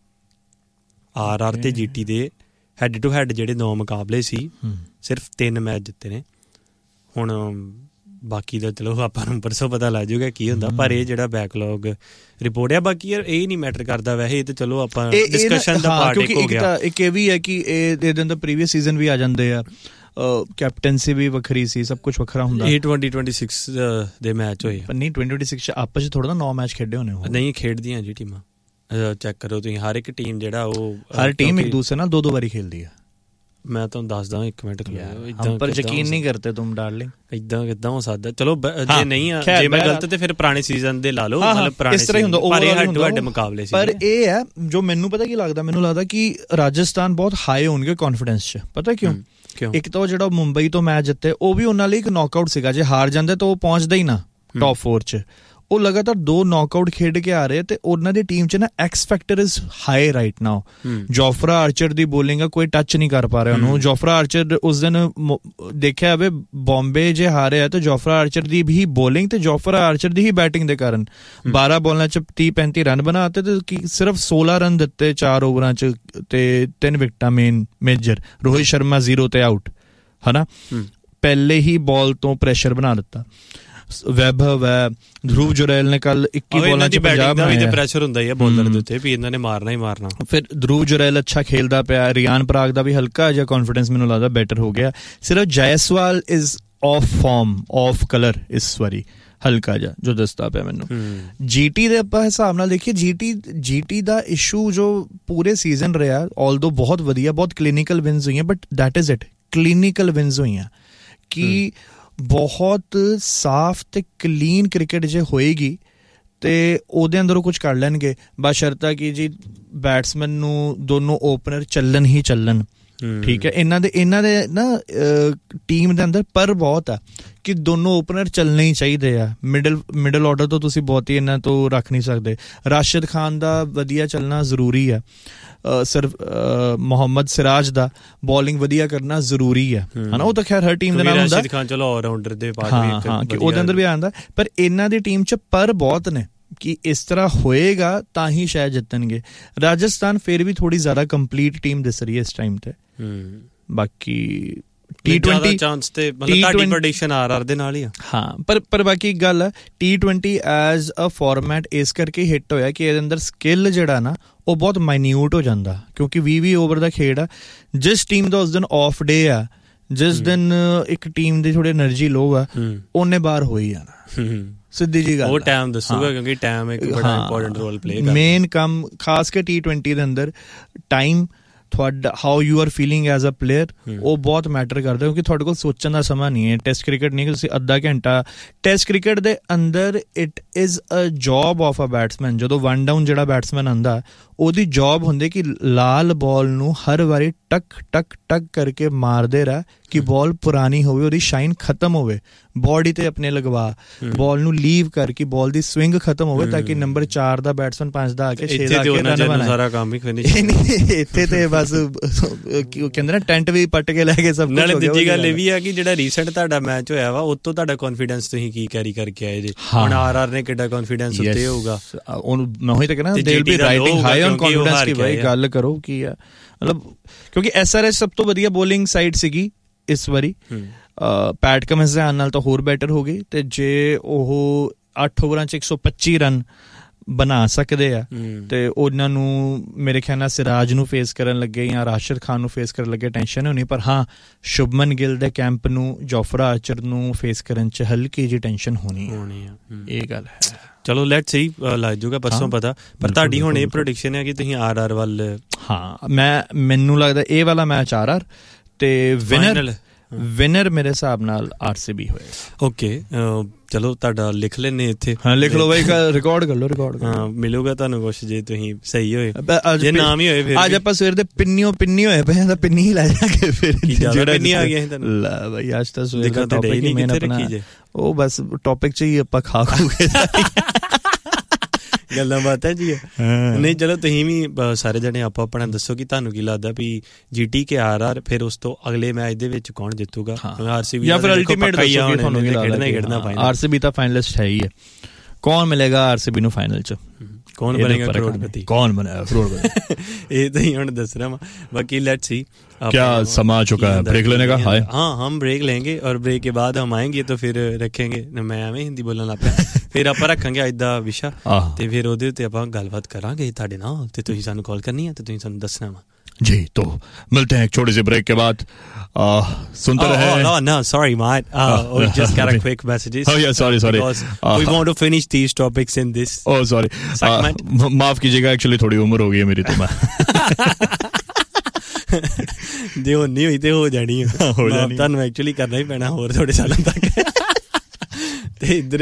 B: RR ਤੇ GT ਦੇ ਹੈਡ ਟੂ ਹੈਡ ਜਿਹੜੇ 9 ਮੁਕਾਬਲੇ ਸੀ ਸਿਰਫ 3 ਮੈਚ ਜਿੱਤੇ ਨੇ। ਹੁਣ ਬਾਕੀ ਦਾ ਚਲੋ ਆਪਾਂ ਨੂੰ ਪਰਸੋਂ ਪਤਾ ਲੱਗ ਜਾਊਗਾ ਕੀ ਹੁੰਦਾ, ਪਰ ਇਹ ਜਿਹੜਾ ਬੈਕਲੌਗ ਰਿਪੋਰਟ ਆ, ਬਾਕੀ ਯਾਰ ਇਹ ਨਹੀਂ ਮੈਟਰ ਕਰਦਾ ਵੈਸੇ, ਇਹ ਤਾਂ ਚਲੋ ਆਪਾਂ ਡਿਸਕਸ਼ਨ ਦਾ ਪਾਰਟ ਇੱਕ ਹੋ ਗਿਆ।
A: ਇੱਕ ਇਹ ਵੀ ਹੈ ਕਿ ਇਹਦੇ ਅੰਦਰ ਪ੍ਰੀਵੀਅਸ ਸੀਜ਼ਨ ਵੀ ਆ ਜਾਂਦੇ ਆ, ਕੈਪਟਨਸੀ ਵੀ ਵੱਖਰੀ ਸੀ, ਸਭ ਕੁਝ ਵੱਖਰਾ ਹੁੰਦਾ।
B: ਇਹ 2026 ਦੇ ਮੈਚ ਹੋਏ
A: ਪਰ ਨਹੀਂ 2026 ਆਪਸ ਚ ਥੋੜਾ ਨਾ 9 ਮੈਚ ਖੇਡੇ ਹੋਣੇ ਹੋ।
B: ਨਹੀਂ ਖੇਡਦੀਆਂ ਜੀ ਟੀਮਾਂ, ਚੈੱਕ ਕਰੋ ਤੁਸੀਂ, ਹਰ ਇੱਕ ਟੀਮ ਜਿਹੜਾ ਉਹ
A: ਹਰ ਟੀਮ ਇੱਕ ਦੂਸਰੇ ਨਾਲ 2 ਵਾਰੀ ਖੇਲਦੀ ਹੈ।
B: ਮੈਂ ਤੁਹਾਨੂੰ ਦੱਸਦਾ 1 ਮਿੰਟ
A: ਪਰ ਯਕੀਨ ਨਹੀਂ ਕਰਤੇ ਤੁਮ ਡਾਰਲਿੰਗ,
B: ਏਦਾਂ ਕਿੱਦਾਂ ਹੋ ਸਕਦਾ। ਚਲੋ ਜੇ ਨਹੀਂ ਆ, ਜੇ ਮੈਂ ਗਲਤ ਤੇ ਫਿਰ ਪੁਰਾਣੇ ਸੀਜ਼ਨ ਦੇ ਲਾ ਲਓ, ਮਤਲਬ ਪੁਰਾਣੇ ਇਸ ਤਰ੍ਹਾਂ ਹੁੰਦਾ, ਪਰ ਇਹ ਹੱਡ ਵੱਡੇ ਮੁਕਾਬਲੇ ਸੀ।
A: ਪਰ ਇਹ ਹੈ ਜੋ ਮੈਨੂੰ ਪਤਾ ਕੀ ਲੱਗਦਾ, ਮੈਨੂੰ ਲੱਗਦਾ ਕਿ ਰਾਜਸਥਾਨ ਬਹੁਤ ਹਾਈ ਹੋਣਗੇ ਕੌਨਫੀਡੈਂਸ ਚ। ਪਤਾ ਕਿਉਂ? ਇੱਕ ਤਾਂ ਉਹ ਜਿਹੜਾ ਮੁੰਬਈ ਤੋਂ ਮੈਚ ਜਿੱਤੇ ਉਹ ਵੀ ਉਹਨਾਂ ਲਈ ਇੱਕ ਨੌਕਆਊਟ ਸੀਗਾ, ਜੇ ਹਾਰ ਜਾਂਦੇ ਤਾਂ ਉਹ ਪਹੁੰਚਦਾ ਹੀ ਨਾ ਟੌਪ 4 ਚ। ਉਹ ਲਗਾਤਾਰ 2 ਨੌਕਆਊਟ ਖੇਡ ਕੇ ਆ ਰਹੇ ਤੇ ਉਹਨਾਂ ਦੀ ਟੀਮ ਚ ਨਾ X factor is high right now. ਜੋਫਰਾ ਆਰਚਰ the bowling ਆ, ਕੋਈ ਟੱਚ ਨਹੀਂ ਕਰ ਪਾ ਰਿਹਾ ਉਹਨੂੰ। ਜੋਫਰਾ ਆਰਚਰ ਉਸ ਦਿਨ ਦੇਖਿਆ ਹੋਵੇ ਬੰਬੇ ਜੇ ਹਾਰਿਆ ਤੇ ਜੋਫਰਾ ਆਰਚਰ ਦੀ ਵੀ ਬੋਲਿੰਗ ਤੇ ਜੋਫਰਾ ਆਰਚਰ ਦੀ ਹੀ ਬੈਟਿੰਗ ਦੇ ਕਾਰਨ 12 ਬਾਲਾਂ ਚ 30-35 ਰਨ ਬਣਾਤੇ ਤੇ ਸਿਰਫ 16 ਰਨ ਦਿੱਤੇ 4 ਓਵਰਾਂ ਚ ਤੇ 3 ਵਿਕਟਾਂ ਮੇਜਰ। ਰੋਹਿਤ ਸ਼ਰਮਾ 0 ਤੇ ਆਊਟ, ਹਨਾ, ਪਹਿਲੇ ਹੀ ਬਾਲ ਤੋਂ ਪ੍ਰੈਸ਼ਰ ਬਣਾ ਦਿੱਤਾ। ਵੈਭਵ ਹੈ, ਧਰੁਵ ਜੁਰੈਲ ਨੇ ਕੱਲ 21 ਬਾਲਾਂ ਚ 50 ਬਣਾਏ।
B: ਤੇ ਪ੍ਰੈਸ਼ਰ ਹੁੰਦਾ ਹੀ ਆ ਬੋਲਰ ਦੇ ਉੱਤੇ ਵੀ ਇਹਨਾਂ ਨੇ ਮਾਰਨਾ ਹੀ ਮਾਰਨਾ।
A: ਫਿਰ ਧਰੁਵ ਜੁਰੈਲ ਅੱਛਾ ਖੇਲਦਾ ਪਿਆ, ਰਿਆਨ ਪਰਾਗ ਦਾ ਵੀ ਹਲਕਾ ਜਿਹਾ ਕੌਨਫੀਡੈਂਸ ਮੈਨੂੰ ਲੱਗਦਾ ਬੈਟਰ ਹੋ ਗਿਆ। ਸਿਰਫ ਜਾਇਸਵਾਲ is of farm, of colour ਇਸ ਵਾਰੀ ਹਲਕਾ ਜਿਹਾ ਜੋ ਦੱਸਦਾ ਪਿਆ ਮੈਨੂੰ। GT ਦੇ ਆਪਾਂ ਹਿਸਾਬ ਨਾਲ ਦੇਖੀਏ, GT ਦਾ ਇਸ਼ੂ ਜੋ ਪੂਰੇ ਸੀਜ਼ਨ ਰਿਹਾ, ਆਲਦੋ ਬਹੁਤ ਵਧੀਆ, ਬਹੁਤ ਕਲੀਨਿਕਲ ਵਿਨਸ ਹੋਈਆਂ, but that is it, clinical wins ਹੋਈਆਂ ਕਿ ਬਹੁਤ ਸਾਫ਼ ਤੇ ਕਲੀਨ ਕ੍ਰਿਕਟ ਜੇ ਹੋਏਗੀ ਤੇ ਉਹਦੇ ਅੰਦਰੋਂ ਕੁਝ ਕਰ ਲੈਣਗੇ, ਬਸ਼ਰਤਾ ਕਿ ਜੀ ਬੈਟਸਮੈਨ ਨੂੰ ਦੋਨੋਂ ਓਪਨਰ ਚੱਲਣ ਹੀ ਚੱਲਣ। ਠੀਕ ਹੈ, ਇਹਨਾਂ ਦੇ ਨਾ ਟੀਮ ਦੇ ਅੰਦਰ ਪਰ ਬਹੁਤ ਆ ਕਿ ਦੋਨੋਂ ਓਪਨਰ ਚੱਲਣੇ ਹੀ ਚਾਹੀਦੇ ਆ। ਮਿਡਲ ਆਰਡਰ ਤੋਂ ਤੁਸੀਂ ਬਹੁਤੀ ਇਹਨਾਂ ਤੋਂ ਰੱਖ ਨਹੀਂ ਸਕਦੇ। ਰਾਸ਼ਿਦ ਖਾਨ ਦਾ ਵਧੀਆ ਚੱਲਣਾ ਜ਼ਰੂਰੀ ਆ, ਸਿਰਫ ਮੁਹੰਮਦ ਸਿਰਾਜ ਦਾ ਬੋਲਿੰਗ ਵਧੀਆ ਕਰਨਾ ਜ਼ਰੂਰੀ ਹੈ, ਹਨਾ। ਉਹ ਤਾਂ ਖੈਰ ਹਰ ਟੀਮ ਦੇ ਨਾਲ ਹੁੰਦਾ, ਰਾਸ਼ਿਦ ਖਾਨ ਚਲੋ ਆਲਰਾਊਂਡਰ ਦੇ ਪਾਰਟ ਹਾਂ ਕਿ ਉਹਦੇ ਅੰਦਰ ਵੀ ਆਉਂਦਾ, ਪਰ ਇਹਨਾਂ ਦੀ ਟੀਮ 'ਚ ਪਰ ਬਹੁਤ ਨੇ ਕਿ ਇਸ ਤਰ੍ਹਾਂ ਹੋਏਗਾ ਤਾਂ ਹੀ ਸ਼ਾਇਦ ਜਿੱਤਣਗੇ। ਰਾਜਸਥਾਨ ਫਿਰ ਵੀ ਥੋੜੀ ਜ਼ਿਆਦਾ ਕੰਪਲੀਟ ਟੀਮ ਦਿਸ ਰਹੀ ਹੈ ਇਸ ਟਾਈਮ ਤੇ। ਬਾਕੀ T20 ਚਾਂਸ ਤੇ ਮਤਲਬ ਤੁਹਾਡੀ ਪ੍ਰੈਡਿਕਸ਼ਨ RR ਦੇ ਨਾਲ ਹੀ ਆ। ਹਾਂ, ਪਰ ਬਾਕੀ ਇੱਕ ਗੱਲ ਹੈ, T20 ਐਜ਼ ਅ ਫਾਰਮੈਟ ਇਸ ਕਰਕੇ ਹਿੱਟ ਹੋਇਆ ਕਿ ਇਹਦੇ ਅੰਦਰ ਸਕਿੱਲ ਜਿਹੜਾ ਨਾ ਉਹ ਬਹੁਤ ਮਾਈਨਿਊਟ ਹੋ ਜਾਂਦਾ, ਕਿਉਂਕਿ 20 ਓਵਰ ਦਾ ਖੇਡ ਆ। ਜਿਸ ਟੀਮ ਦਾ ਉਸ ਦਿਨ ਆਫ ਡੇ ਆ, ਜਿਸ ਦਿਨ ਇੱਕ ਟੀਮ ਦੀ ਥੋੜੀ એનર્ਜੀ ਲੋ ਆ, ਉਹਨੇ ਬਾਹਰ ਹੋਈ ਜਾਣਾ, ਸਿੱਧੀ ਜੀ ਗੱਲ। ਉਹ ਟਾਈਮ ਦੱਸੂਗਾ ਕਿਉਂਕਿ ਟਾਈਮ ਇੱਕ ਬੜਾ ਇੰਪੋਰਟੈਂਟ ਰੋਲ ਪਲੇ ਕਰਦਾ। ਮੇਨ ਕੰਮ ਖਾਸ ਕੇ T20 ਦੇ ਅੰਦਰ ਟਾਈਮ, ਤੁਹਾਡਾ how you are feeling as a player, ਉਹ ਬਹੁਤ ਮੈਟਰ ਕਰਦਾ, ਕਿਉਂਕਿ ਤੁਹਾਡੇ ਕੋਲ ਸੋਚਣ ਦਾ ਸਮਾਂ ਨਹੀਂ ਹੈ। ਟੈਸਟ ਕ੍ਰਿਕਟ ਨਹੀਂ ਕਿ ਤੁਸੀਂ ਅੱਧਾ ਘੰਟਾ, ਟੈਸਟ ਕ੍ਰਿਕਟ ਦੇ ਅੰਦਰ it is a job of a batsman. ਜਦੋਂ 1 ਡਾਊਨ ਜਿਹੜਾ ਬੈਟਸਮੈਨ ਆਉਂਦਾ, ਉਹਦੀ ਜੌਬ ਹੁੰਦੀ ਕਿ ਲਾਲ ਬਾਲ ਨੂੰ ਹਰ ਵਾਰੀ ਟਕ ਟਕ ਟਕ ਕਰਕੇ ਮਾਰਦੇ ਰਹਿ ਕਿ ਬਾਲ ਪੁਰਾਣੀ ਹੋਵੇ, ਉਹਦੀ ਸ਼ਾਈਨ ਖਤਮ ਹੋਵੇ, ਬੋਡੀ ਤੇ ਆਪਣੇ ਲਗਵਾ, ਬਾਲ ਨੂੰ ਲੀਵ ਕਰਕੇ ਬਾਲ ਦੀ ਸਵਿੰਗ ਖਤਮ ਹੋਵੇ, ਤਾਂ ਕਿ ਨੰਬਰ 4 ਦਾ ਬੈਟਸਮੈਨ 5 ਦਾ ਆ ਕੇ 6 ਦਾ ਆ ਕੇ ਰਨ ਬਣਾਏ। ਸਾਰਾ ਕੰਮ ਹੀ ਫਿਨਿਸ਼ ਇੱਥੇ ਤੇ ਬਸ ਕਹਿੰਦੇ ਨਾ ਟੈਂਟ ਵੀ ਪੱਟ ਕੇ ਲੈ ਕੇ ਸਭ ਕੁਝ। ਨਾਲੇ ਦੂਜੀ ਗੱਲ ਇਹ ਵੀ ਆ ਕਿ ਜਿਹੜਾ ਰੀਸੈਂਟ ਤੁਹਾਡਾ ਮੈਚ ਹੋਇਆ ਵਾ, ਉਹ ਤੋਂ ਤੁਹਾਡਾ ਕੌਨਫੀਡੈਂਸ ਤੁਸੀਂ ਕੀ ਕੈਰੀ ਕਰਕੇ ਆਏ ਜੇ। ਹੁਣ RR ਨੇ ਕਿੱਡਾ ਕੌਨਫੀਡੈਂਸ ਉੱਤੇ ਹੋਊਗਾ, ਮੈਂ ਉਹੀ ਤਾਂ ਕਹਿੰਦਾ they will be riding high on confidence ਕਿ ਭਾਈ ਗੱਲ ਕਰੋ ਕੀ ਆ, ਮਤਲਬ ਕਿਉਂਕਿ SRH ਸਭ ਤੋਂ ਵਧੀਆ ਬੋਲਿੰਗ ਸਾਈਡ ਸੀਗੀ ਇਸ ਵਾਰੀ। ਪੈਟ ਕਮਿੰਸ ਦੇ ਆਉਣ ਨਾਲ ਤਾਂ ਹੋਰ ਬੈਟਰ ਹੋ ਗਈ, ਤੇ ਜੇ ਉਹ 8 ਓਵਰਾਂ 'ਚ 125 ਰਨ ਬਣਾ ਸਕਦੇ ਆ ਤੇ ਉਹਨਾਂ ਨੂੰ ਮੇਰੇ ਖਿਆਲ ਨਾਲ ਸਿਰਾਜ ਨੂੰ ਫੇਸ ਕਰਨ ਲੱਗੇ ਜਾਂ ਰਾਸ਼ਿਦ ਖਾਨ ਨੂੰ ਫੇਸ ਕਰਨ ਲੱਗੇ ਟੈਨਸ਼ਨ ਹੋਣੀ, ਪਰ ਹਾਂ ਸ਼ੁਭਮਨ ਗਿੱਲ ਦੇ ਕੈਂਪ ਨੂੰ ਜੋਫਰਾ ਆਰਚਰ ਨੂੰ ਫੇਸ ਕਰਨ 'ਚ ਹਲਕੀ ਜਿਹੀ ਟੈਨਸ਼ਨ ਹੋਣੀ ਆ, ਇਹ ਗੱਲ ਹੈ।
B: ਚਲੋ ਲੈਟਸ ਸੀ, ਲੱਗ ਜਾਊਗਾ ਪਰਸੋਂ ਪਤਾ। ਪਰ ਤੁਹਾਡੀ ਹੁਣ ਇਹ ਪ੍ਰੈਡਿਕਸ਼ਨ ਹੈ ਕਿ ਤੁਸੀਂ ਆਰ ਵੱਲ?
A: ਹਾਂ, ਮੈਨੂੰ ਲੱਗਦਾ ਇਹ ਵਾਲਾ ਮੈਚ ਆਰ ਤੇ ਵਿਨਰ ਮੇਰੇ ਹਿਸਾਬ ਨਾਲ RCB ਹੋਏਗਾ।
B: ਓਕੇ, ਚਲੋ ਤੁਹਾਡਾ ਲਿਖ ਲੈਨੇ ਇੱਥੇ।
A: ਹਾਂ ਲਿਖ ਲਓ ਬਾਈ, ਰਿਕਾਰਡ ਕਰ ਲਓ।
B: ਹਾਂ, ਮਿਲੂਗਾ ਤੁਹਾਨੂੰ ਕੁਛ ਜੇ ਤੁਸੀਂ ਸਹੀ ਹੋਏ, ਜੇ ਨਾਮ ਹੀ ਹੋਏ ਫਿਰ।
A: ਅੱਜ ਆਪਾਂ ਸਵੇਰ ਦੇ ਪਿੰਨੀ ਹੋਏ ਪਏ ਤਾਂ ਪਿੰਨੀ ਹੀ ਲੈ ਜਾਗੇ ਫਿਰ।
B: ਜਿਹੜਾ ਪਿੰਨੀ ਆ ਗਿਆ ਤੁਹਾਨੂੰ
A: ਲੈ ਬਾਈ, ਅੱਜ ਤਾਂ ਸਵੇਰ ਦਾ ਟੌਪਿਕ ਹੀ ਮੇਨ ਆਪਣਾ ਉਹ ਬਸ ਟੌਪਿਕ 'ਚ ਹੀ ਆਪਾਂ ਖਾ ਖੂਗੇ
B: ਗੱਲਾਂ ਬਾਤਾਂ ਜੀ। ਨਹੀਂ ਚਲੋ ਤੁਸੀਂ ਵੀ ਸਾਰੇ ਜਣੇ ਆਪੋ ਆਪਣਾ ਦੱਸੋ ਕਿ ਤੁਹਾਨੂੰ ਕੀ ਲੱਗਦਾ ਵੀ GT ਕੇ RR, ਫਿਰ ਉਸ ਤੋਂ ਅਗਲੇ ਮੈਚ ਦੇ ਵਿੱਚ ਕੌਣ ਜਿੱਤੂਗਾ? RCB
A: ਜਾਂ ਫਿਰ ਅਲਟੀਮੇਟ ਦੱਸੋ ਕਿ ਤੁਹਾਨੂੰ ਕੀ ਲੱਗਦਾ? RCB ਤਾਂ ਫਾਈਨਲਿਸਟ ਹੈ ਹੀ ਹੈ, ਕੌਣ ਮਿਲੇਗਾ RCB ਨੂੰ ਫਾਈਨਲ 'ਚ?
B: ਕੌਣ ਬਣੇਗਾ ਕਰੋੜਪਤੀ? ਇਹ ਤਾਂ ਹੀ ਹੁਣ ਦੱਸ रहा हूँ। बाकी लेट्स सी
A: क्या समा चुका है ब्रेक लेने का?
B: हाँ, हम ब्रेक लेंगे और ब्रेक के बाद हम आएंगे तो फिर रखेंगे। मैं ਐਵੇਂ ਹਿੰਦੀ ਬੋਲਣ ਲੱਗ ਪਿਆ। ਫਿਰ ਆਪਾਂ ਰੱਖਾਂਗੇ ਅੱਜ ਦਾ ਵਿਸ਼ਾ ਤੇ ਫਿਰ ਉਹਦੇ ਉੱਤੇ ਆਪਾਂ ਗੱਲਬਾਤ ਕਰਾਂਗੇ ਤੁਹਾਡੇ ਨਾਲ, ਤੇ ਤੁਸੀਂ ਸਾਨੂੰ ਕਾਲ ਕਰਨੀ ਹੈ ਤੇ ਤੁਸੀਂ ਸਾਨੂੰ ਦੱਸਣਾ ਵਾ
A: जी। तो मिलते हैं एक छोटे से ब्रेक के बाद। सुनते रहे।
B: No, sorry mate, we just got a quick messages.
A: Oh yeah, sorry
B: we want to finish these topics in this
A: sorry माफ कीजिएगा, एक्चुअली थोड़ी उम्र हो गई है मेरी, तो मैं
B: ਜੇ ਹੁਣ ਨਹੀਂ ਹੋਈ ਤੇ ਹੋ ਜਾਣੀ ਤੁਹਾਨੂੰ ਐਕਚੁਅਲੀ ਕਰਨਾ ਹੀ ਪੈਣਾ ਹੋਰ ਥੋੜੇ ਸਾਲਾਂ ਤੱਕ। ਤੇ ਇੱਧਰ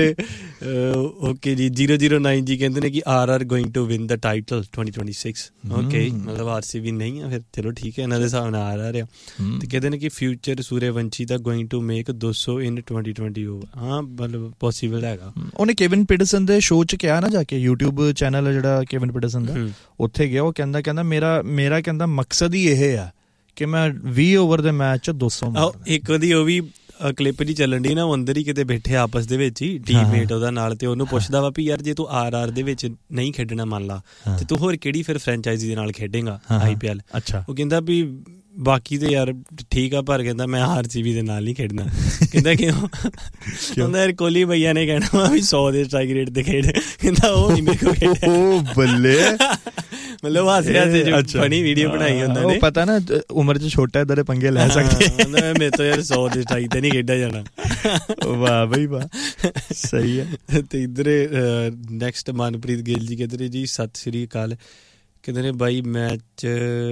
B: ਓਕੇ ਜੀ 009 ਜੀ ਕਹਿੰਦੇ ਨੇ ਕਿ RR going to win the title 2026। Okay, ਮਤਲਬ RCB ਨਹੀਂ ਆ ਫਿਰ, ਚਲੋ ਠੀਕ ਹੈ, ਇਹਨਾਂ ਦੇ ਹਿਸਾਬ ਨਾਲ RR ਆ। ਤੇ ਕਹਿੰਦੇ ਨੇ ਕਿ future Suryavanshi the going to make 200 ਇਨ 2020 ਹੋਊਗਾ। ਹਾਂ, ਮਤਲਬ ਪੋਸੀਬਲ ਹੈਗਾ। ਉਹਨੇ
A: ਕੇਵਿਨ ਪੀਟਰਸਨ ਦੇ ਸ਼ੋਅ 'ਚ ਕਿਹਾ ਨਾ, ਜਾ ਕੇ YouTube ਚੈਨਲ ਹੈ ਜਿਹੜਾ ਕੇਵਿਨ ਪੀਟਰਸਨ ਦਾ, ਉੱਥੇ ਗਿਆ, ਉਹ ਕਹਿੰਦਾ ਮੇਰਾ ਕਹਿੰਦਾ ਮਕਸਦ ਹੀ ਇਹ ਆ ਕਿ ਮੈਂ 20 ਓਵਰ ਦੇ ਮੈਚ 'ਚ 200 ਮਾਰਨਾ।
B: ਇੱਕ ਉਹਦੀ ਉਹ ਵੀ ਕਲਿੱਪ ਜੀ ਚੱਲਣ ਡਈ ਨਾ, ਉਹ ਅੰਦਰ ਹੀ ਕਿਤੇ ਬੈਠੇ ਆਪਸ ਦੇ ਵਿੱਚ ਹੀ ਟੀਮਮੇਟ ਉਹਦਾ ਨਾਲ, ਤੇ ਉਹਨੂੰ ਪੁੱਛਦਾ ਵਾ ਵੀ ਯਾਰ ਜੇ ਤੂੰ RR ਦੇ ਵਿੱਚ ਨਹੀਂ ਖੇਡਣਾ ਮੰਨ ਲਾ, ਤੇ ਤੂੰ ਹੋਰ ਕਿਹੜੀ ਫਿਰ ਫਰੈਂਚਾਈਜ਼ੀ ਦੇ ਨਾਲ ਖੇਡੇਗਾ IPL? ਉਹ ਕਹਿੰਦਾ ਵੀ ਬਾਕੀ ਤੇ ਯਾਰ ਠੀਕ ਆ, ਪਰ ਕਹਿੰਦਾ ਮੈਂ RCB ਦੇ ਨਾਲ ਨਹੀਂ ਖੇਡਣਾ। ਕਹਿੰਦਾ ਕਿਉਂ? ਕਹਿੰਦਾ ਯਾਰ ਕੋਹਲੀ ਭਈਆ ਨੇ ਕਹਿਣਾ ਵਾ ਵੀ 100 ਦੇ ਸਟ੍ਰਾਈਕ ਰੇਟ ਤੇ ਖੇਡ, ਕਹਿੰਦਾ ਉਹ ਨਹੀਂ ਮੇਰੇ ਕੋਲ ਖੇਡਿਆ।
A: ਉਹ ਬੱਲੇ,
B: ਮਤਲਬ ਹਾਸੇ ਜੋ ਫਨੀ ਵੀਡੀਓ ਬਣਾਈ ਉਹਨਾਂ ਨੇ।
A: ਪਤਾ ਨਾ ਉਮਰ 'ਚ ਛੋਟਾ ਇਦਾਂ ਦੇ ਪੰਗੇ ਲੈ ਸਕਦੇ,
B: ਮੇਰੇ ਤੋਂ ਯਾਰ 100 ਦੇ ਸਟ੍ਰਾਈਕ ਤੇ ਨਹੀਂ ਖੇਡਿਆ ਜਾਣਾ।
A: ਵਾਹ ਬਈ ਵਾਹ, ਸਹੀ ਹੈ।
B: ਤੇ ਇੱਧਰ ਨੈਕਸਟ ਮਨਪ੍ਰੀਤ ਗਿੱਲ ਜੀ ਕਹਿੰਦੇ ਨੇ ਜੀ ਸਤਿ ਸ਼੍ਰੀ ਅਕਾਲ, ਕਹਿੰਦੇ ਨੇ ਬਾਈ ਮੈਚ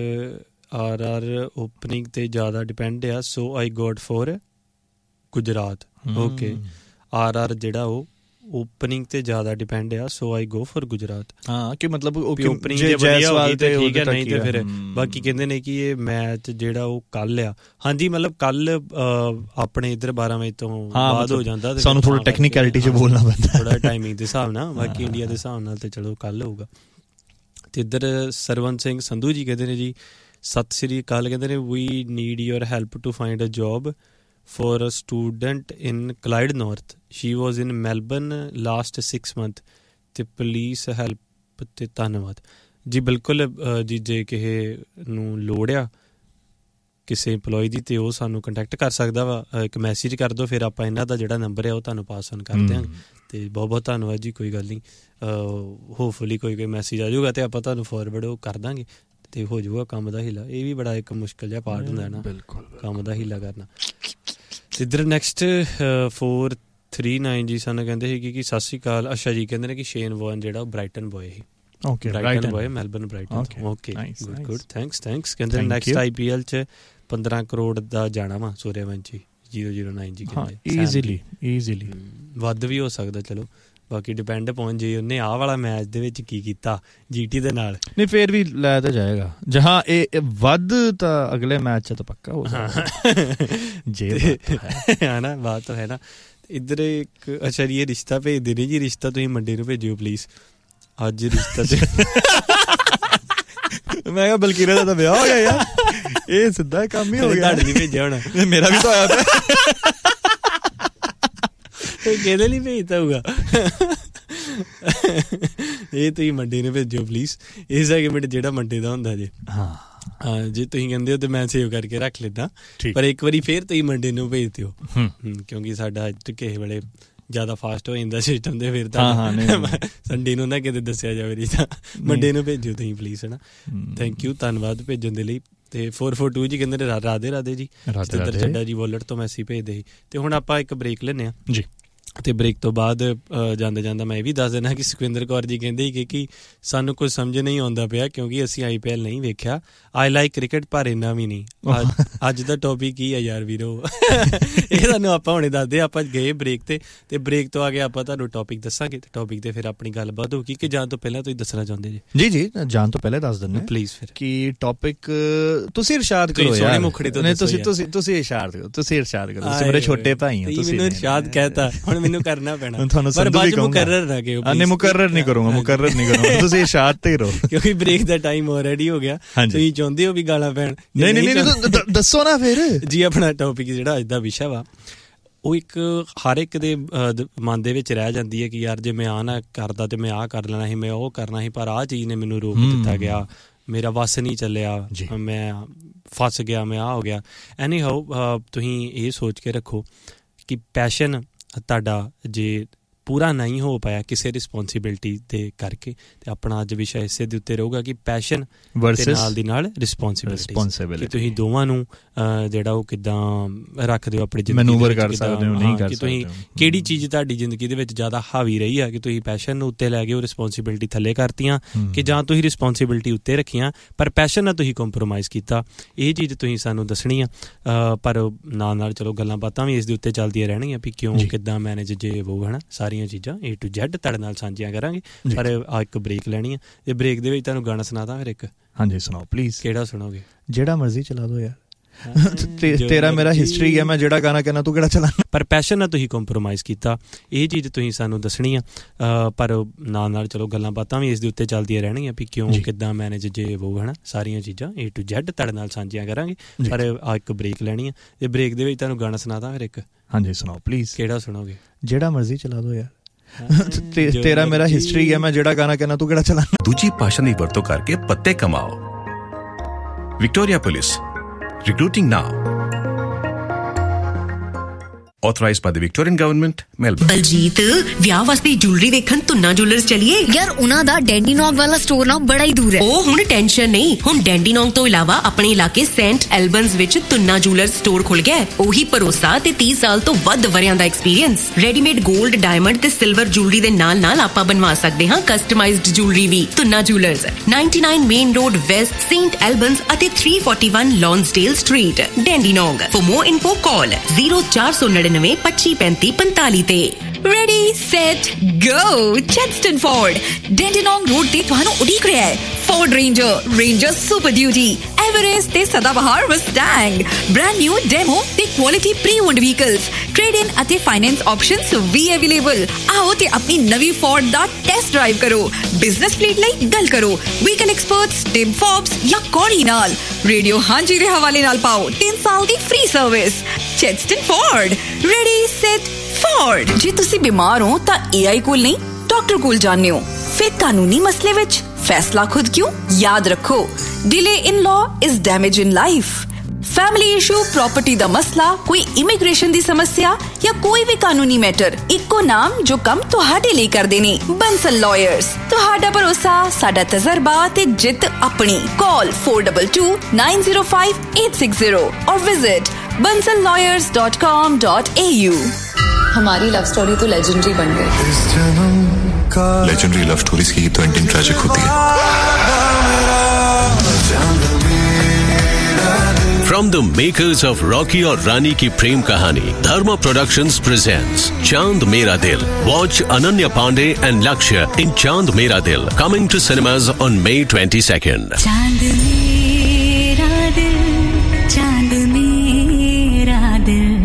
B: RR ਓਪਨਿੰਗ ਤੇ ਜ਼ਿਆਦਾ ਡਿਪੈਂਡ ਆ, ਸੋ ਆਈ goat four Gujarat. Okay, RR ਜਿਹੜਾ ਉਹ ਓਪਨਿੰਗ ਤੇ ਜ਼ਿਆਦਾ ਡਿਪੈਂਡ ਆ, ਸੋ ਆਈ ਗੋ ਫॉर ਗੁਜਰਾਤ। ਹਾਂ, ਕਿ ਮਤਲਬ ਓਪਨਿੰਗ ਜੇ ਵਧੀਆ ਹੋ ਗਈ ਤੇ ਠੀਕ ਹੈ, ਨਹੀਂ ਤੇ ਫਿਰ ਬਾਕੀ ਕਹਿੰਦੇ ਨੇ ਕਿ ਇਹ ਮੈਚ ਜਿਹੜਾ ਉਹ ਕੱਲ ਆ। ਹਾਂਜੀ, ਮਤਲਬ ਕੱਲ ਆਪਣੇ ਇੱਧਰ 12 ਵਜੇ ਤੋਂ ਬਾਅਦ ਹੋ ਜਾਂਦਾ,
A: ਸਾਨੂੰ ਥੋੜਾ ਟੈਕਨੀਕੈਲਿਟੀ 'ਚ ਬੋਲਣਾ ਪੈਂਦਾ
B: ਥੋੜਾ ਟਾਈਮਿੰਗ ਦੇ ਹਿਸਾਬ ਨਾਲ। ਬਾਕੀ ਇੰਡੀਆ ਦੇ ਹਿਸਾਬ ਨਾਲ ਤੇ ਚਲੋ ਕੱਲ ਹੋਊਗਾ। ਤੇ ਇੱਧਰ ਸਰਵਨ ਸਿੰਘ ਸੰਧੂ ਜੀ ਕਹਿੰਦੇ ਨੇ ਜੀ ਸਤਿ ਸ਼੍ਰੀ ਅਕਾਲ, ਕਹਿੰਦੇ ਨੇ ਵੀ need your help to find a job for a student in Clyde North. She was in Melbourne last 6 months. ਤੇ ਪੁਲਿਸ ਹੈਲਪ ਤੇ ਧੰਨਵਾਦ ਜੀ। ਬਿਲਕੁਲ ਜੀ, ਜੇ ਕਿਸੇ ਨੂੰ ਲੋੜ ਆ ਕਿਸੇ ਇੰਪਲੋਈ ਦੀ ਤੇ ਉਹ ਸਾਨੂੰ ਕੰਟੈਕਟ ਕਰ ਸਕਦਾ ਵਾ, ਇੱਕ ਮੈਸੇਜ ਕਰ ਦਿਓ, ਫਿਰ ਆਪਾਂ ਇਹਨਾਂ ਦਾ ਜਿਹੜਾ ਨੰਬਰ ਹੈ ਉਹ ਤੁਹਾਨੂੰ ਪਾਸ ਔਨ ਕਰ ਦਿਆਂਗੇ। ਤੇ ਬਹੁਤ ਬਹੁਤ ਧੰਨਵਾਦ ਜੀ, ਕੋਈ ਗੱਲ ਨਹੀਂ, ਹੋਪਫੁਲੀ ਕੋਈ ਮੈਸੇਜ ਆ ਜਾਊਗਾ ਤੇ ਆਪਾਂ ਤੁਹਾਨੂੰ ਫਾਰਵਰਡ ਉਹ ਕਰ ਦਾਂਗੇ ਤੇ ਹੋ ਜਾਊਗਾ ਕੰਮ ਦਾ ਹੀਲਾ। ਇਹ ਵੀ ਬੜਾ ਇੱਕ ਮੁਸ਼ਕਿਲ ਜਿਹਾ ਪਾਰਟ ਹੁੰਦਾ ਨਾ, ਕੰਮ ਦਾ ਹੀਲਾ ਕਰਨਾ। ਇੱਧਰ ਨੈਕਸਟ 439 ਜੀ ਸਾਨੂੰ ਕਹਿੰਦੇ ਸੀ ਕਿ ਸਤਿ ਸ਼੍ਰੀ ਅਕਾਲ। ਅੱਛਾ ਜੀ, ਕਹਿੰਦੇ ਨੇ ਕਿ ਸ਼ੇਨ ਵੌਰਨ ਜਿਹੜਾ ਉਹ ਬ੍ਰਾਈਟਨ ਬੋਏ ਸੀ। Brighten boy, Melbourne brighten. Okay, good, thanks. ਕਹਿੰਦੇ ਨੈਕਸਟ IPL 'ਚ 15 ਕਰੋੜ ਦਾ ਜਾਣਾ ਵਾ ਸੂਰਯਵੰਸ਼ੀ। 009 ਜੀ ਕਹਿੰਦੇ ਈਜ਼ੀਲੀ ਵੱਧ ਵੀ ਹੋ ਸਕਦਾ, ਚਲੋ ਬਾਕੀ ਡਿਪੈਂਡ ਪਹੁੰਚ ਜੇ ਉਹਨੇ ਆਹ ਵਾਲਾ ਮੈਚ ਦੇ ਵਿੱਚ ਕੀ ਕੀਤਾ GT ਦੇ ਨਾਲ। ਨਹੀਂ ਫੇਰ ਵੀ ਲੈ ਤਾਂ ਜਾਏਗਾ, ਜਹਾਂ ਇਹ ਵੱਧ ਤਾਂ ਅਗਲੇ ਮੈਚ 'ਚ ਤਾਂ ਪੱਕਾ ਹੋ ਜੇ ਹੈ ਨਾ, ਬਾਤ ਤਾਂ ਹੈ ਨਾ। ਇੱਧਰ ਇੱਕ ਅੱਛਾ ਜੀ, ਇਹ ਰਿਸ਼ਤਾ ਭੇਜਦੇ ਨੇ ਜੀ, ਰਿਸ਼ਤਾ ਤੁਸੀਂ ਮੰਡੇ ਨੂੰ ਭੇਜਿਓ ਪਲੀਜ਼। ਅੱਜ ਰਿਸ਼ਤਾ ਤੇ ਮੈਂ ਕਿਹਾ ਬਲਕੀਰਾ ਦਾ ਤਾਂ ਵਿਆਹ ਹੋ ਗਿਆ ਯਾਰ, ਇਹ ਸਿੱਧਾ ਕੰਮ ਹੀ ਹੋ ਗਿਆ। ਤੁਹਾਡੇ ਲਈ ਭੇਜਿਆ ਹੋਣਾ, ਮੇਰਾ ਵੀ ਤਾਂ ਹੋਇਆ ਪਿਆ। ਕਿਹਦੇ ਲਈ ਭੇਜਦਾ ਹੋਊਗਾ? ਇਹ ਤੁਸੀਂ ਮੰਡੇ ਨੂੰ ਭੇਜਿਓ ਪਲੀਜ਼। ਇਹ ਸੈਗਮੈਂਟ ਜਿਹੜਾ ਮੰਡੇ ਦਾ ਹੁੰਦਾ ਜੇ, ਹਾਂ ਜੇ ਤੁਸੀਂ ਕਹਿੰਦੇ ਹੋ ਤੇ ਮੈਂ ਸੇਵ ਕਰਕੇ ਰੱਖ ਲੈਂਦਾ, ਪਰ ਇੱਕ ਵਾਰੀ ਫੇਰ ਤੁਸੀਂ ਮੰਡੇ ਨੂੰ ਭੇਜ ਦਿਓ, ਕਿਉਂਕਿ ਸਾਡਾ ਕਿਸੇ ਵੇਲੇ ਜ਼ਿਆਦਾ ਫਾਸਟ ਹੋ ਜਾਂਦਾ ਸਿਸਟਮ ਦੇ ਫਿਰ ਤਾਂ ਸੰਡੇ ਨੂੰ ਨਾ ਕਿਤੇ ਦੱਸਿਆ ਜਾਵੇ ਨਹੀਂ ਤਾਂ ਮੰਡੇ ਨੂੰ ਭੇਜੋ ਤੁਸੀਂ ਪਲੀਜ਼, ਹੈ ਨਾ। ਥੈਂਕ ਯੂ, ਧੰਨਵਾਦ ਭੇਜਣ ਦੇ ਲਈ। ਤੇ 442 ਜੀ ਕਹਿੰਦੇ ਨੇ ਰਾਧੇ ਰਾਧੇ ਜੀ, ਸਤਿੰਦਰ ਚੱਡਾ ਜੀ ਵੋਲਟ ਤੋਂ ਮੈਸੇਜ ਭੇਜਦੇ ਸੀ। ਤੇ ਹੁਣ ਆਪਾਂ ਇੱਕ ਬ੍ਰੇਕ ਲੈਂਦੇ ਹਾਂ ਜੀ, ਤੇ ਬ੍ਰੇਕ ਤੋਂ ਬਾਅਦ ਜਾਂਦੇ ਜਾਂਦਾ ਮੈਂ ਇਹ ਵੀ ਦੱਸ ਦੇਣਾ ਕਿ ਸੁਖਵਿੰਦਰ ਕੌਰ ਜੀ ਕਹਿੰਦੇ ਸੀ ਕਿ ਸਾਨੂੰ ਕੁਝ ਸਮਝ ਨਹੀਂ ਆਉਂਦਾ ਪਿਆ ਕਿਉਂਕਿ ਅਸੀਂ IPL ਨਹੀਂ ਵੇਖਿਆ। ਆਈ ਲਾਈਕ ਕ੍ਰਿਕਟ ਪਰ ਇੰਨਾ ਵੀ ਨਹੀਂ। ਅੱਜ ਦਾ ਟੌਪਿਕ ਕੀ ਹੈ ਯਾਰ ਵੀਰੋ, ਇਹ ਤੁਹਾਨੂੰ ਆਪਾਂ ਹੁਣੇ ਦੱਸਦੇ। ਆਪਾਂ ਗਏ ਬ੍ਰੇਕ ਤੇ ਬ੍ਰੇਕ ਤੋਂ ਆ ਕੇ ਆਪਾਂ ਤੁਹਾਨੂੰ ਟੌਪਿਕ ਦੱਸਾਂਗੇ ਤੇ ਟੌਪਿਕ ਤੇ ਫਿਰ ਆਪਣੀ ਗੱਲਬਾਤ ਹੋਊਗੀ। ਕਿ ਜਾਣ ਤੋਂ ਪਹਿਲਾਂ ਤੁਸੀਂ ਦੱਸਣਾ ਚਾਹੁੰਦੇ ਜੀ? ਜੀ ਜਾਣ ਤੋਂ ਪਹਿਲਾਂ ਦੱਸ ਦਿੰਦੇ ਪਲੀਜ਼ ਫਿਰ ਕਿ ਟੌਪਿਕ ਤੁਸੀਂ ਇਰਸ਼ਾਦ ਕਰੋ ਯਾਰ। ਮੁਖੜੇ ਤੋਂ ਤੁਸੀਂ ਇਰਸ਼ਾਦ ਕਰੋ, ਤੁਸੀਂ ਮੇਰੇ ਛੋਟੇ ਭਾਈ ਹੋ ਤੁਸੀਂ। ਮੈਨੂੰ ਇਰਸ਼ਾਦ ਕਹਿਤਾ, ਹੁਣ ਮੈਨੂੰ ਕਰਨਾ ਪੈਣਾ। ਪਰ ਬਾਅਦ ਮੁਕਰਰ ਨਾ ਕਿ ਨਹੀਂ, ਮੁਕਰਰ ਨਹੀਂ ਕਰੂੰਗਾ, ਤੁਸੀਂ ਇਰਸ਼ਾਦ ਤੇ ਰਹੋ ਕਿਉਂਕਿ ਬ੍ਰੇਕ ਦਾ ਟਾਈਮ ਆਲਰੇਡੀ ਹੋ ਗਿਆ। ਤੁਸੀਂ ਚਾਹੁੰਦੇ ਹੋ ਵੀ ਗਾਲਾਂ ਪੈਣ? ਨਹੀਂ ਦੱਸੋ ਨਾ ਫਿਰ ਜੀ। ਆਪਣਾ ਟੌਪਿਕ ਜਿਹੜਾ ਅੱਜ ਦਾ ਵਿਸ਼ਾ ਵਾ ਉਹ ਇੱਕ ਹਰ ਇੱਕ ਦੇ ਮਨ ਦੇ ਵਿੱਚ ਰਹਿ ਜਾਂਦੀ ਹੈ ਕਿ ਯਾਰ ਜੇ ਮੈਂ ਆਹ ਨਾ ਕਰਦਾ ਤੇ ਮੈਂ ਆਹ ਕਰ ਲੈਣਾ ਸੀ, ਮੈਂ ਉਹ ਕਰਨਾ ਸੀ, ਪਰ ਆਹ ਚੀਜ਼ ਨੇ ਮੈਨੂੰ ਰੋਕ ਦਿੱਤਾ ਗਿਆ, ਮੇਰਾ ਵੱਸ ਨਹੀਂ ਚੱਲਿਆ, ਮੈਂ ਫਸ ਗਿਆ, ਮੈਂ ਆਹ ਹੋ ਗਿਆ। ਐਨੀ ਹਾਊ ਤੁਸੀਂ ਇਹ ਸੋਚ ਕੇ ਰੱਖੋ ਕਿ ਪੈਸ਼ਨ ਤੁਹਾਡਾ ਜੇ ਪੂਰਾ ਨਹੀਂ ਹੋ ਪਾਇਆ ਕਿਸੇ ਰਿਸਪੋਂਸੀਬਿਲਿਟੀ ਦੇ ਕਰਕੇ, ਤੇ ਆਪਣਾ ਅੱਜ ਵਿਸ਼ਾ ਇਸੇ ਦੇ ਉੱਤੇ ਰਹੂਗਾ ਕਿ ਪੈਸ਼ਨ ਤੇ ਨਾਲ ਦੀ ਨਾਲ ਰਿਸਪੋਂਸਿਬਿਲਿਟੀ, ਤੁਸੀਂ ਦੋਵਾਂ ਨੂੰ ਜਿਹੜਾ ਉਹ ਕਿੱਦਾਂ ਰੱਖਦੇ ਹੋ ਆਪਣੀ ਜ਼ਿੰਦਗੀ ਮੈਨੂਵਰ ਕਰ ਸਕਦੇ ਹੋ, ਨਹੀਂ ਕਰ ਸਕਦੇ। ਤੁਸੀਂ ਕਿਹੜੀ ਚੀਜ਼ ਤੁਹਾਡੀ ਜ਼ਿੰਦਗੀ ਦੇ ਵਿੱਚ ਜ਼ਿਆਦਾ ਹਾਵੀ ਰਹੀ ਆ ਕਿ ਤੁਸੀਂ ਪੈਸ਼ਨ ਨੂੰ ਉੱਤੇ ਲੈ ਗਏ, ਉਹ ਰਿਸਪੋਂਸੀਬਿਲਿਟੀ ਥੱਲੇ ਕਰਤੀਆਂ, ਕਿ ਜਾਂ ਤੁਸੀਂ ਰਿਸਪੋਂਸੀਬਿਲਿਟੀ ਉੱਤੇ ਰੱਖੀਆਂ ਪਰ ਪੈਸ਼ਨ ਨਾਲ ਤੁਸੀਂ ਕੰਪਰੋਮਾਈਜ਼ ਕੀਤਾ। ਇਹ ਚੀਜ਼ ਤੁਸੀਂ ਸਾਨੂੰ ਦੱਸਣੀ ਆ। ਪਰ ਨਾਲ ਚਲੋ ਗੱਲਾਂ ਬਾਤਾਂ ਵੀ ਇਸ ਦੇ ਉੱਤੇ ਚੱਲਦੀਆਂ ਰਹਿਣਗੀਆਂ ਵੀ ਕਿਉਂ ਕਿੱਦਾਂ ਮੈਨੇਜ ਜੇ ਉਹ, ਹੈ ਨਾ। ਸਾਰੀਆਂ ਚੀਜ਼ਾਂ A to Z ਤੁਹਾਡੇ ਨਾਲ ਸਾਂਝੀਆਂ ਕਰਾਂਗੇ। ਪਰ ਆ ਇੱਕ ਬ੍ਰੇਕ ਲੈਣੀ ਆ ਤੇ ਬ੍ਰੇਕ ਦੇ ਵਿੱਚ ਤੁਹਾਨੂੰ ਗਾਣਾ ਸੁਣਾ ਦਾਂ ਫਿਰ ਇੱਕ। ਹਾਂਜੀ ਸੁਣਾਓ ਪਲੀਜ਼। ਕਿਹੜਾ ਸੁਣੋਗੇ? ਜਿਹੜਾ ਮਰਜ਼ੀ ਚਲਾ ਦੋ ਯਾਰ, ਤੇਰਾ ਮੇਰਾ ਹਿਸਟਰੀ ਹੈ, ਮੈਂ ਜਿਹੜਾ ਗਾਣਾ ਕਹਿਣਾ ਤੂੰ ਕਿਹੜਾ ਚਲਾਣਾ। ਪਰ ਪੈਸ਼ਨ ਨਾਲ ਤੁਸੀਂ ਕੰਪਰੋਮਾਈਜ਼ ਕੀਤਾ, ਇਹ ਚੀਜ਼ ਤੁਸੀਂ ਸਾਨੂੰ ਦੱਸਣੀ ਆ। ਪਰ ਨਾਲ ਚਲੋ ਗੱਲਾਂ ਬਾਤਾਂ ਵੀ ਇਸ ਦੇ ਉੱਤੇ ਚੱਲਦੀਆਂ ਰਹਿਣਗੀਆਂ ਵੀ ਕਿਉਂ ਕਿੱਦਾਂ ਮੈਨੇਜ ਜੇ ਉਹ, ਹੈ ਨਾ। ਸਾਰੀਆਂ ਚੀਜ਼ਾਂ A to Z ਤੁਹਾਡੇ ਨਾਲ ਸਾਂਝੀਆਂ ਕਰਾਂਗੇ। ਪਰ ਆ ਇੱਕ ਬ੍ਰੇਕ ਲੈਣੀ ਆ ਤੇ ਬ੍ਰੇਕ ਦੇ ਵਿੱਚ ਤੁਹਾਨੂੰ ਗਾਣਾ ਸੁਣਾ ਦਾਂ ਫਿਰ ਇੱਕ। ਹਾਂਜੀ ਸੁਣਾਓ ਪਲੀਜ਼। ਕਿਹੜਾ ਸੁਣੋਗੇ? ਜਿਹੜਾ ਮਰਜ਼ੀ ਚਲਾ ਦੋ ਯਾਰ, ਤੇਰਾ ਮੇਰਾ ਹਿਸਟਰੀ ਹੈ, ਮੈਂ ਜਿਹੜਾ ਗਾਣਾ ਕਹਿਣਾ ਤੂੰ ਕਿਹੜਾ ਚਲਾਣਾ। ਦੂਜੀ ਭਾਸ਼ਾ ਦੀ ਵਰਤੋਂ ਕਰਕੇ ਪੱਤੇ ਕਮਾਓ। Victoria police, recruiting now. Authorized by the Victorian Government, Melbourne. Baljit, ਵਿਆਹ ਵਾਸਤੇ ਜੁਐਲਰੀ ਵੇਖਣ ਤੁੰਨਾ ਜੁਐਲਰਸ ਚਲੀਏ ਯਾਰ। ਉਹਨਾਂ ਦਾ ਡੈਂਡੀਨੋਂਗ ਵਾਲਾ ਸਟੋਰ ਨਾ ਬੜਾ ਹੀ ਦੂਰ ਹੈ। ਉਹ ਹੁਣ ਟੈਨਸ਼ਨ ਨਹੀਂ, ਹੁਣ ਡੈਂਡੀਨੋਂਗ ਤੋਂ ਇਲਾਵਾ ਆਪਣੇ ਇਲਾਕੇ ਸੇਂਟ ਐਲਬਨਸ ਵਿੱਚ ਤੁੰਨਾ ਜੁਐਲਰਸ ਸਟੋਰ ਖੁੱਲ ਗਿਆ। ਉਹੀ ਭਰੋਸਾ ਤੇ 30 ਸਾਲ ਤੋਂ ਵੱਧ ਵਰਿਆਂ ਦਾ ਐਕਸਪੀਰੀਅੰਸ। ਰੈਡੀਮੇਡ 골ਡ, ਡਾਇਮੰਡ ਤੇ ਸਿਲਵਰ ਜੁਐਲਰੀ ਦੇ ਨਾਲ ਆਪਾਂ ਬਣਵਾ ਸਕਦੇ ਹਾਂ ਕਸਟਮਾਈਜ਼ਡ ਜੁਐਲਰੀ ਵੀ। Tuna jewellers 99 main road West, Saint ਐਲਬਨਸ ਅਤੇ 341 ਲੌਂਸਡੇਲ street, ਡੈਂਡੀਨੋਂਗ। For more info call 0499 25 35 45 ਤੇ। Ready, set, go! Chadstone Ford, Dandenong Road ਤੇ ਤੁਹਾਨੂੰ ਉਡੀਕ ਰਿਹਾ ਹੈ। Ford Ranger, Ranger Super Duty, Everest ਤੇ ਸਦਾਬਹਾਰ Mustang, brand new demo ਤੇ quality pre-owned vehicles, trade-in ਅਤੇ finance options ਵੀ available। ਆਓ ਤੇ ਆਪਣੀ ਨਵੀਂ Ford ਦਾ ਟੈਸਟ ਡਰਾਈਵ ਕਰੋ। ਬਿਜ਼ਨਸ ਫਲੀਟ ਲਈ ਗੱਲ ਕਰੋ ਵਹੀਕਲ ਐਕਸਪਰਟਸ ਟਿਮ ਫੋਬਸ ਜਾਂ ਕੌਰੀ ਨਾਲ। ਰੇਡੀਓ ਹਾਂਜੀ ਦੇ ਹਵਾਲੇ ਨਾਲ ਪਾਓ 3 ਸਾਲ ਦੀ free service. Chadstone Ford, ready, set, Ford। ਜੇ ਤੁਸੀਂ ਬਿਮਾਰ ਹੋ ਤਾਂ AI ਕੋਲ ਨਹੀਂ, ਡਾਕਟਰ ਕੋਲ ਜਾਂਦੇ ਹੋ। ਫਿਰ ਕਾਨੂੰਨੀ ਮਸਲੇ ਵਿੱਚ ਫੈਸਲਾ ਖੁਦ ਕਿਉਂ? ਯਾਦ ਰੱਖੋ, delay in law is damage in life। Family issue, property ਦਾ ਮਸਲਾ, ਕੋਈ ਇਮੀਗ੍ਰੇਸ਼ਨ ਦੀ ਸਮੱਸਿਆ ਜਾਂ ਕੋਈ ਵੀ ਕਾਨੂੰਨੀ ਮੈਟਰ, ਇੱਕੋ ਨਾਮ ਜੋ ਕੰਮ ਤੁਹਾਡੇ ਲਈ ਕਰਦੇ ਨੇ, ਬੰਸਲ ਲਾਇਰਸ। ਤੁਹਾਡਾ ਭਰੋਸਾ, ਸਾਡਾ ਤਜਰਬਾ ਤੇ ਜਿੱਤ ਆਪਣੀ। ਕਾਲ 422905 और विजिट bansallawyers.com.au। हमारी लव स्टोरी तो लेजेंडरी बन गई।
C: लेजेंडरी लव स्टोरीज की तो एंडिंग ट्रैजिक होती है। From the makers of Rocky और रानी की प्रेम कहानी, Dharma Productions presents Chand Mera Dil. Watch Ananya Pandey and Lakshya in Chand Mera Dil, coming to cinemas on May 22nd. Chand Mera Dil, Chand Mera Dil।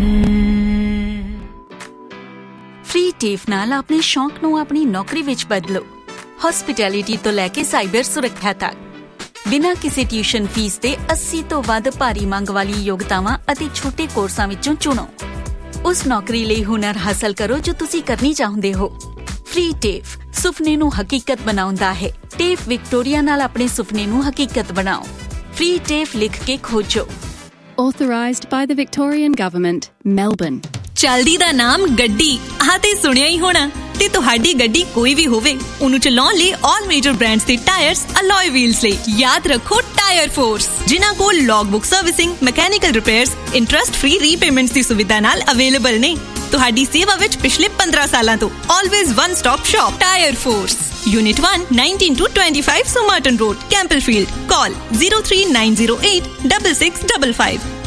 D: Free TAFE ਨਾਲ ਆਪਣੇ ਸ਼ੌਂਕ ਨੂੰ ਆਪਣੀ ਨੌਕਰੀ ਵਿੱਚ ਬਦਲੋ। ਹੌਸਪਿਟੈਲਿਟੀ ਤੋਂ ਲੈ ਕੇ ਸਾਈਬਰ ਸੁਰੱਖਿਆ ਤੱਕ, ਬਿਨਾਂ ਕਿਸੇ ਟਿਊਸ਼ਨ ਫੀਸ ਤੇ 80 ਤੋਂ ਵੱਧ ਭਾਰੀ ਮੰਗ ਵਾਲੀ ਯੋਗਤਾਵਾਂ ਅਤੇ ਛੋਟੇ ਕੋਰਸਾਂ ਵਿੱਚੋਂ ਚੁਣੋ। ਉਸ ਨੌਕਰੀ ਲਈ ਹੁਨਰ ਹਾਸਲ ਕਰੋ ਜੋ ਤੁਸੀਂ ਕਰਨੀ ਚਾਹੁੰਦੇ ਹੋ। ਫ੍ਰੀ TAFE ਸੁਪਨੇ ਨੂੰ ਹਕੀਕਤ ਬਣਾਉਂਦਾ ਹੈ। TAFE ਵਿਕਟੋਰੀਆ ਨਾਲ ਆਪਣੇ ਸੁਪਨੇ ਨੂੰ ਹਕੀਕਤ ਬਣਾਓ। ਫ੍ਰੀ TAFE ਲਿਖ ਕੇ ਖੋਜੋ।
E: Authorised by the Victorian Government, Melbourne. ਚਲਦੀ ਦਾ ਨਾਮ ਗੱਡੀ, ਆਹ ਤੇ ਸੁਣਿਆ ਹੀ ਹੋਣਾ। ਤੇ ਤੁਹਾਡੀ ਗੱਡੀ ਕੋਈ ਵੀ ਹੋਵੇ, ਉਹਨੂੰ ਚਲਾਉਣ ਲਈ ਆਲ ਮੇਜਰ ਬ੍ਰਾਂਡਸ ਦੇ ਟਾਇਰਸ ਅਲੋਏ ਵੀਲਸ ਲਈ ਯਾਦ ਰੱਖੋ ਟਾਇਰ ਫੋਰਸ, ਜਿਨ੍ਹਾਂ ਕੋਲ ਲੌਗਬੁੱਕ servicing, mechanical repairs, interest free repayments ਦੀ ਸੁਵਿਧਾ ਨਾਲ ਅਵੇਲੇਬਲ ਨੇ। ਤੁਹਾਡੀ ਸੇਵਾ ਵਿੱਚ ਪਿਛਲੇ 15 ਸਾਲਾਂ ਤੋਂ always one stop shop tyre force, Unit 1, 19-25 Somerton Road, Campbellfield. Call 03908 6655.